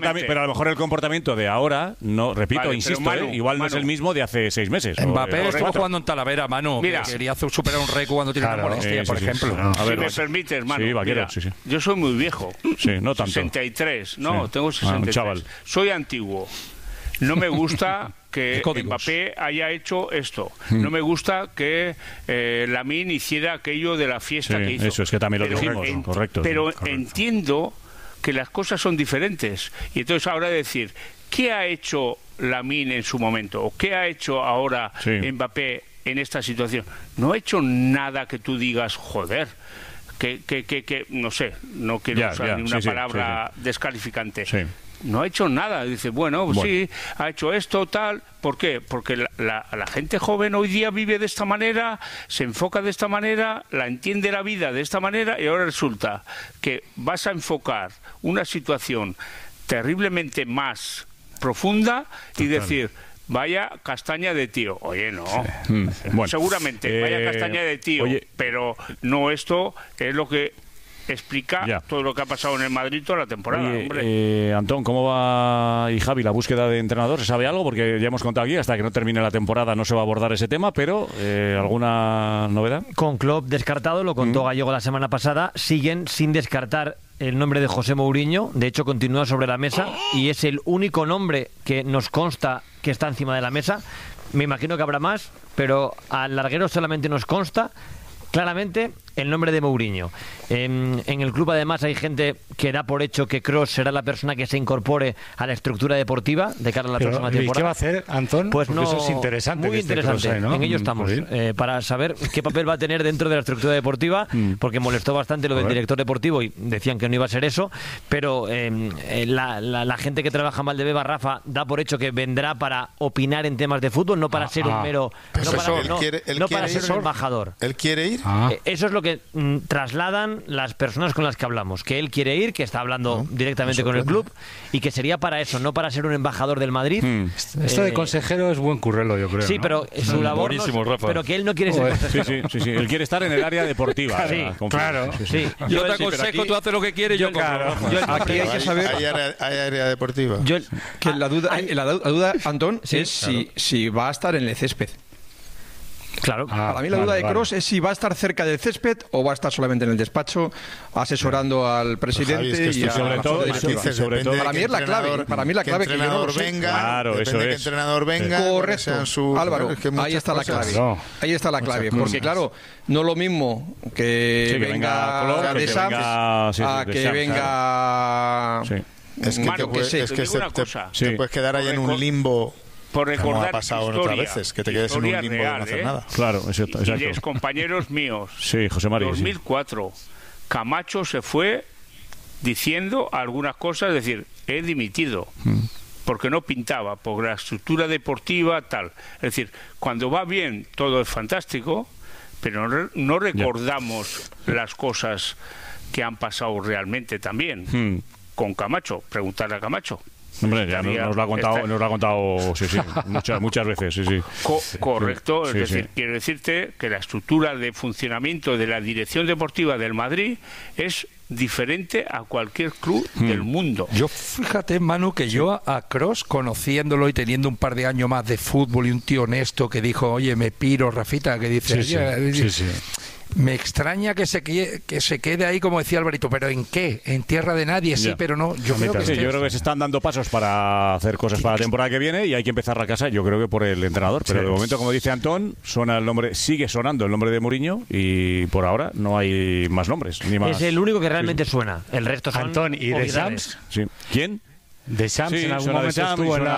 el comportamiento de ahora, no, repito, insisto, igual no es el mismo de hace 6 meses.
Mbappé estuvo jugando en Talavera, Manu, que quería superar un récord cuando tiene una molestia, por ejemplo.
Si me permites, Manu, yo soy muy viejo.
Sí, no tanto.
63, tengo 63. Soy antiguo. No me gusta que Mbappé haya hecho esto. No me gusta que Lamine hiciera aquello de la fiesta que hizo.
Eso es que también lo dijimos, correcto.
Pero entiendo que las cosas son diferentes. Y entonces ahora decir, ¿qué ha hecho Lamine en su momento? ¿O qué ha hecho ahora Mbappé en esta situación? No ha hecho nada que tú digas, joder, que no sé, no quiero usar ni una palabra descalificante. No ha hecho nada. Dice, bueno, sí, ha hecho esto, tal. ¿Por qué? Porque la gente joven hoy día vive de esta manera, se enfoca de esta manera, la entiende la vida de esta manera, y ahora resulta que vas a enfocar una situación terriblemente más profunda y decir, vaya castaña de tío. Oye, no. Seguramente, vaya castaña de tío. Pero no, esto es lo que explica todo lo que ha pasado en el Madrid toda la temporada.
Antón, ¿cómo va, y Javi, la búsqueda de entrenador? ¿Se sabe algo? Porque ya hemos contado aquí, hasta que no termine la temporada no se va a abordar ese tema, pero ¿alguna novedad?
Con Klopp descartado, lo contó Gallego la semana pasada, siguen sin descartar el nombre de José Mourinho. De hecho, continúa sobre la mesa y es el único nombre que nos consta que está encima de la mesa. Me imagino que habrá más, pero al larguero solamente nos consta claramente el nombre de Mourinho. En el club además hay gente que da por hecho que Kroos será la persona que se incorpore a la estructura deportiva de cara a la próxima temporada.
¿Y qué va a hacer, Antón?
Pues no,
eso es interesante.
Muy interesante.
Kroos, ¿no?
En ello estamos. Para saber qué papel va a tener dentro de la estructura deportiva, porque molestó bastante lo del director deportivo y decían que no iba a ser eso, pero la gente que trabaja en Valdebeba, Rafa, da por hecho que vendrá para opinar en temas de fútbol, no para ser un mero... No para ser un embajador.
¿Él quiere ir?
Eso es lo que trasladan las personas con las que hablamos, que él quiere ir, que está hablando directamente con el club y que sería para eso, no para ser un embajador del Madrid.
Esto de consejero es buen currelo, yo creo.
Sí, pero su labor pero que él no quiere ser consejero.
Sí, él quiere estar en el área deportiva.
Claro.
Yo te aconsejo, tú haces lo que quieres,
aquí hay que saber...
¿Hay área deportiva?
La duda, Antón, es si va a estar en el césped.
Claro.
Para mí la duda de Kroos es si va a estar cerca del césped o va a estar solamente en el despacho asesorando al presidente y
sobre todo
para mí es la clave. Para mí la clave que
entrenador venga,
claro, eso
es. Que entrenador venga,
correcto. Álvaro, ahí está la clave. Ahí está la clave, porque claro, no lo mismo que venga de Sams a que venga.
Es que te puedes quedar ahí en un limbo.
Por recordar
como ha pasado otras veces, que te quedes en un limbo de no hacer nada.
Claro, exacto.
Y los compañeros míos.
Sí, José María.
2004, Camacho se fue diciendo algunas cosas, es decir, he dimitido. Porque no pintaba, por la estructura deportiva, tal. Es decir, cuando va bien, todo es fantástico, pero no recordamos las cosas que han pasado realmente también. Con Camacho, preguntarle a Camacho.
Hombre, ya nos lo ha contado sí, muchas veces, sí.
Correcto, es decir, quiero decirte que la estructura de funcionamiento de la dirección deportiva del Madrid es diferente a cualquier club del mundo.
Yo, fíjate, Manu, que yo a Kroos, conociéndolo y teniendo un par de años más de fútbol y un tío honesto que dijo, oye, me piro, Rafita, que dice... Sí. Me extraña que se quede ahí, como decía Alvarito, pero ¿en qué? ¿En tierra de nadie? Sí, pero no. Yo creo que
se están dando pasos para hacer cosas para la temporada que viene y hay que empezar la casa, yo creo que por el entrenador. Pero de momento, como dice Antón, sigue sonando el nombre de Mourinho y por ahora no hay más nombres. Ni más.
Es el único que realmente suena. El resto son
Antón y de Sams.
Sí. ¿Quién?
De Sams en algún momento estuvo en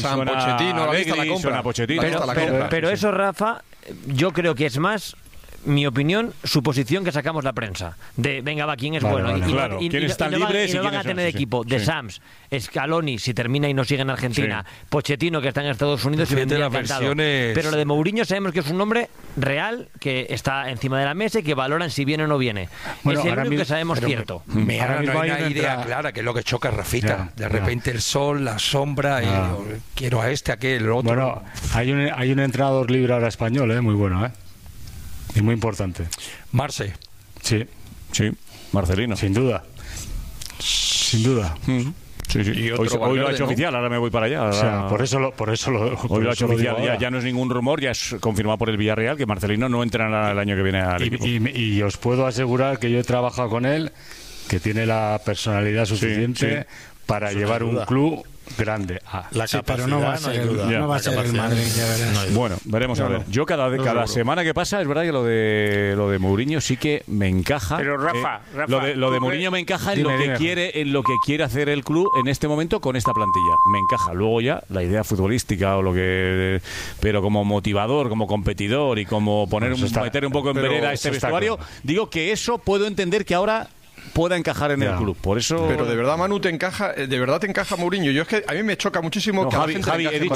la
Pochettino, pero eso, Rafa, yo creo que es más, mi opinión, suposición que sacamos la prensa de venga, va, quién es bueno y no van a tener equipo de Sams, Scaloni si termina y no sigue en Argentina, Pochettino que está en Estados Unidos y vendría encantado. Pero lo de Mourinho sabemos que es un nombre real que está encima de la mesa y que valoran si viene o no viene. Es el único que sabemos cierto.
Ahora no hay una idea clara, que es lo que choca a Rafita. De repente el sol, la sombra y quiero a aquel, otro.
Bueno, hay un entrenador libre ahora español, muy bueno, y muy importante.
Marce.
Sí,
Marcelino.
Sin duda.
Sí. Hoy lo ha hecho oficial, ahora me voy para allá.
O sea, por eso
hoy lo ha hecho oficial, ya no es ningún rumor, ya es confirmado por el Villarreal que Marcelino no entrará el año que viene al equipo.
Y os puedo asegurar que yo he trabajado con él, que tiene la personalidad suficiente para llevar un club grande.
La capacidad,
pero no va a ser, no va a ser el Madrid, ya verás.
Bueno, veremos a ver. Yo cada semana que pasa, es verdad que lo de Mourinho sí que me encaja.
Pero Rafa,
lo de Mourinho me encaja en lo que quiere hacer el club en este momento con esta plantilla. Me encaja. Luego ya la idea futbolística pero como motivador, como competidor y como meter un poco en vereda este vestuario, digo que eso puedo entender que ahora pueda encajar en el club. Por eso.
Pero de verdad, Manu, te encaja Mourinho. Yo es que a mí me choca muchísimo que
Javi, he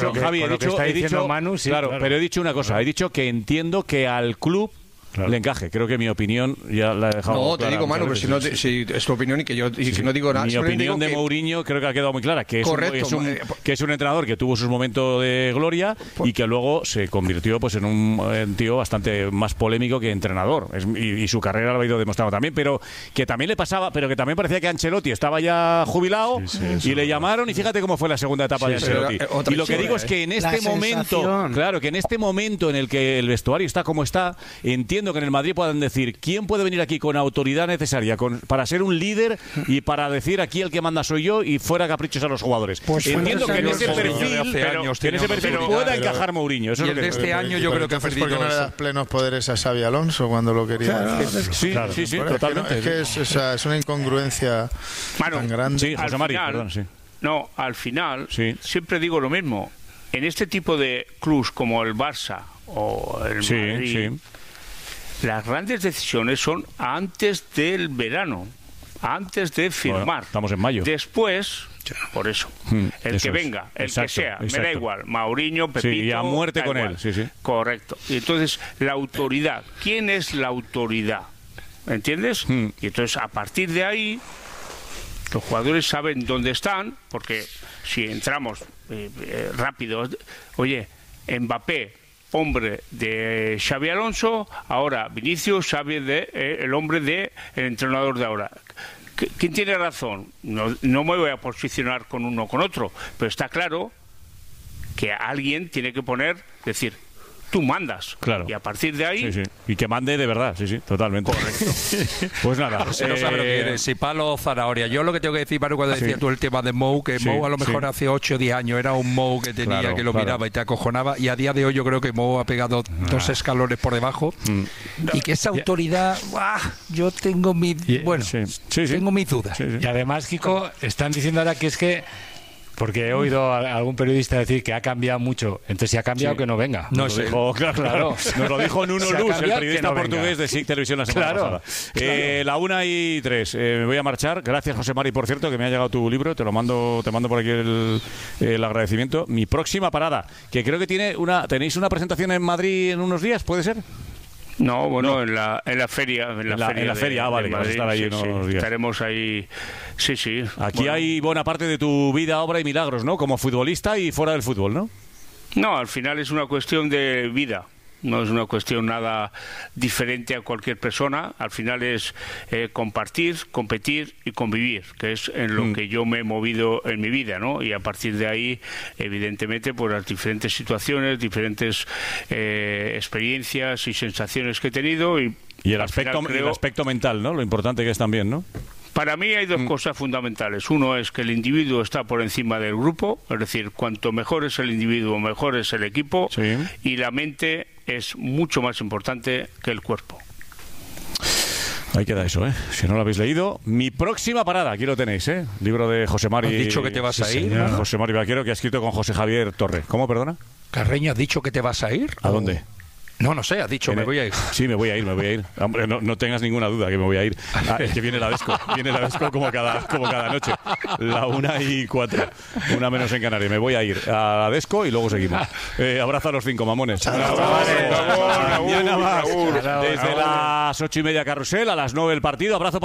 dicho una cosa. He dicho que entiendo que al club le encaje. Creo que mi opinión ya la he dejado.
No, te digo, Manu, pero si es tu opinión y que yo no digo nada.
Mi opinión de Mourinho creo que ha quedado muy clara, que es un entrenador que tuvo sus momentos de gloria y que luego se convirtió en un tío bastante más polémico que entrenador. Y su carrera lo ha ido demostrando también, pero que también le pasaba, pero que también parecía que Ancelotti estaba ya jubilado y le llamaron y fíjate cómo fue la segunda etapa de Ancelotti. Y lo que digo es que en este momento en el que el vestuario está como está, entiendo que en el Madrid puedan decir quién puede venir aquí con autoridad necesaria para ser un líder y para decir aquí el que manda soy yo y fuera caprichos a los jugadores. Entiendo que en ese perfil pueda encajar Mourinho.
Y el de este año yo creo que ha perdido.
¿Por qué no le das plenos poderes a Xabi Alonso cuando lo quería?
Sí, totalmente.
Es una incongruencia tan grande.
Sí, José María, perdón, sí.
No, al final siempre digo lo mismo. En este tipo de clubs como el Barça o el Madrid, las grandes decisiones son antes del verano, antes de firmar.
Bueno, estamos en mayo.
Después, por eso, que venga, el que sea, me da igual, Mourinho, Pepito,
y a muerte con él.
Correcto. Y entonces, la autoridad. ¿Quién es la autoridad? ¿Entiendes? Y entonces, a partir de ahí, los jugadores saben dónde están, porque si entramos rápido, oye, Mbappé, hombre de Xabi Alonso, ahora Vinicius, Xavi el hombre del entrenador de ahora. ¿Quién tiene razón? No me voy a posicionar con uno o con otro, pero está claro que alguien tiene que decir, tú mandas.
Claro.
Y a partir de ahí...
Sí, sí. Y que mande de verdad, sí, totalmente.
Correcto.
Pues nada.
No sabe lo que eres, si palo o zanahoria. Yo lo que tengo que decir, Manu, cuando decías tú el tema de Mou, que Mou a lo mejor hace 8 o 10 años era un Mou que tenía, que lo miraba y te acojonaba, y a día de hoy yo creo que Mou ha pegado 2 escalones por debajo, y que esa autoridad, yo tengo mis tengo mis dudas.
Y además, Kiko, están diciendo ahora que es que, porque he oído a algún periodista decir que ha cambiado mucho, entonces si ha cambiado que no venga.
No sé. Claro. Nos lo dijo Nuno Luz, el periodista portugués de SIC Televisión la semana pasada. La 1:03. Me voy a marchar. Gracias, José Mari, por cierto, que me ha llegado tu libro. Te mando por aquí el agradecimiento. Mi próxima parada, que creo que tenéis una presentación en Madrid en unos días, ¿puede ser?
No, bueno, en la feria. En la
feria, vale, vas a estar ahí unos días.
Estaremos ahí, sí.
Aquí hay buena parte de tu vida, obra y milagros, ¿no? Como futbolista y fuera del fútbol, ¿no?
No, al final es una cuestión de vida. No es una cuestión nada diferente a cualquier persona. Al final es compartir, competir y convivir, que es en lo que yo me he movido en mi vida, ¿no? Y a partir de ahí, evidentemente, pues las diferentes situaciones, diferentes experiencias y sensaciones que he tenido. Y
el aspecto mental, ¿no? Lo importante que es también, ¿no?
Para mí hay 2 cosas fundamentales. Uno es que el individuo está por encima del grupo, es decir, cuanto mejor es el individuo, mejor es el equipo, y la mente es mucho más importante que el cuerpo.
Ahí queda eso, ¿eh? Si no lo habéis leído, mi próxima parada, aquí lo tenéis, ¿eh? Libro de José Mari.
¿Has dicho que te vas a ir?
José Mari Vaquero, que ha escrito con José Javier Torre. ¿Cómo, perdona?
Carreño, ¿has dicho que te vas a ir?
¿A dónde?
No sé, has dicho, me voy a ir.
Sí, me voy a ir. Hombre, no tengas ninguna duda que me voy a ir. Es que viene la Desco como cada noche. La 1:04. 1 menos en Canarias. Me voy a ir a la Desco y luego seguimos. Abrazo a los 5 mamones. Mañana más. Desde las 8:30 Carrusel, a las 9 el partido. Abrazo para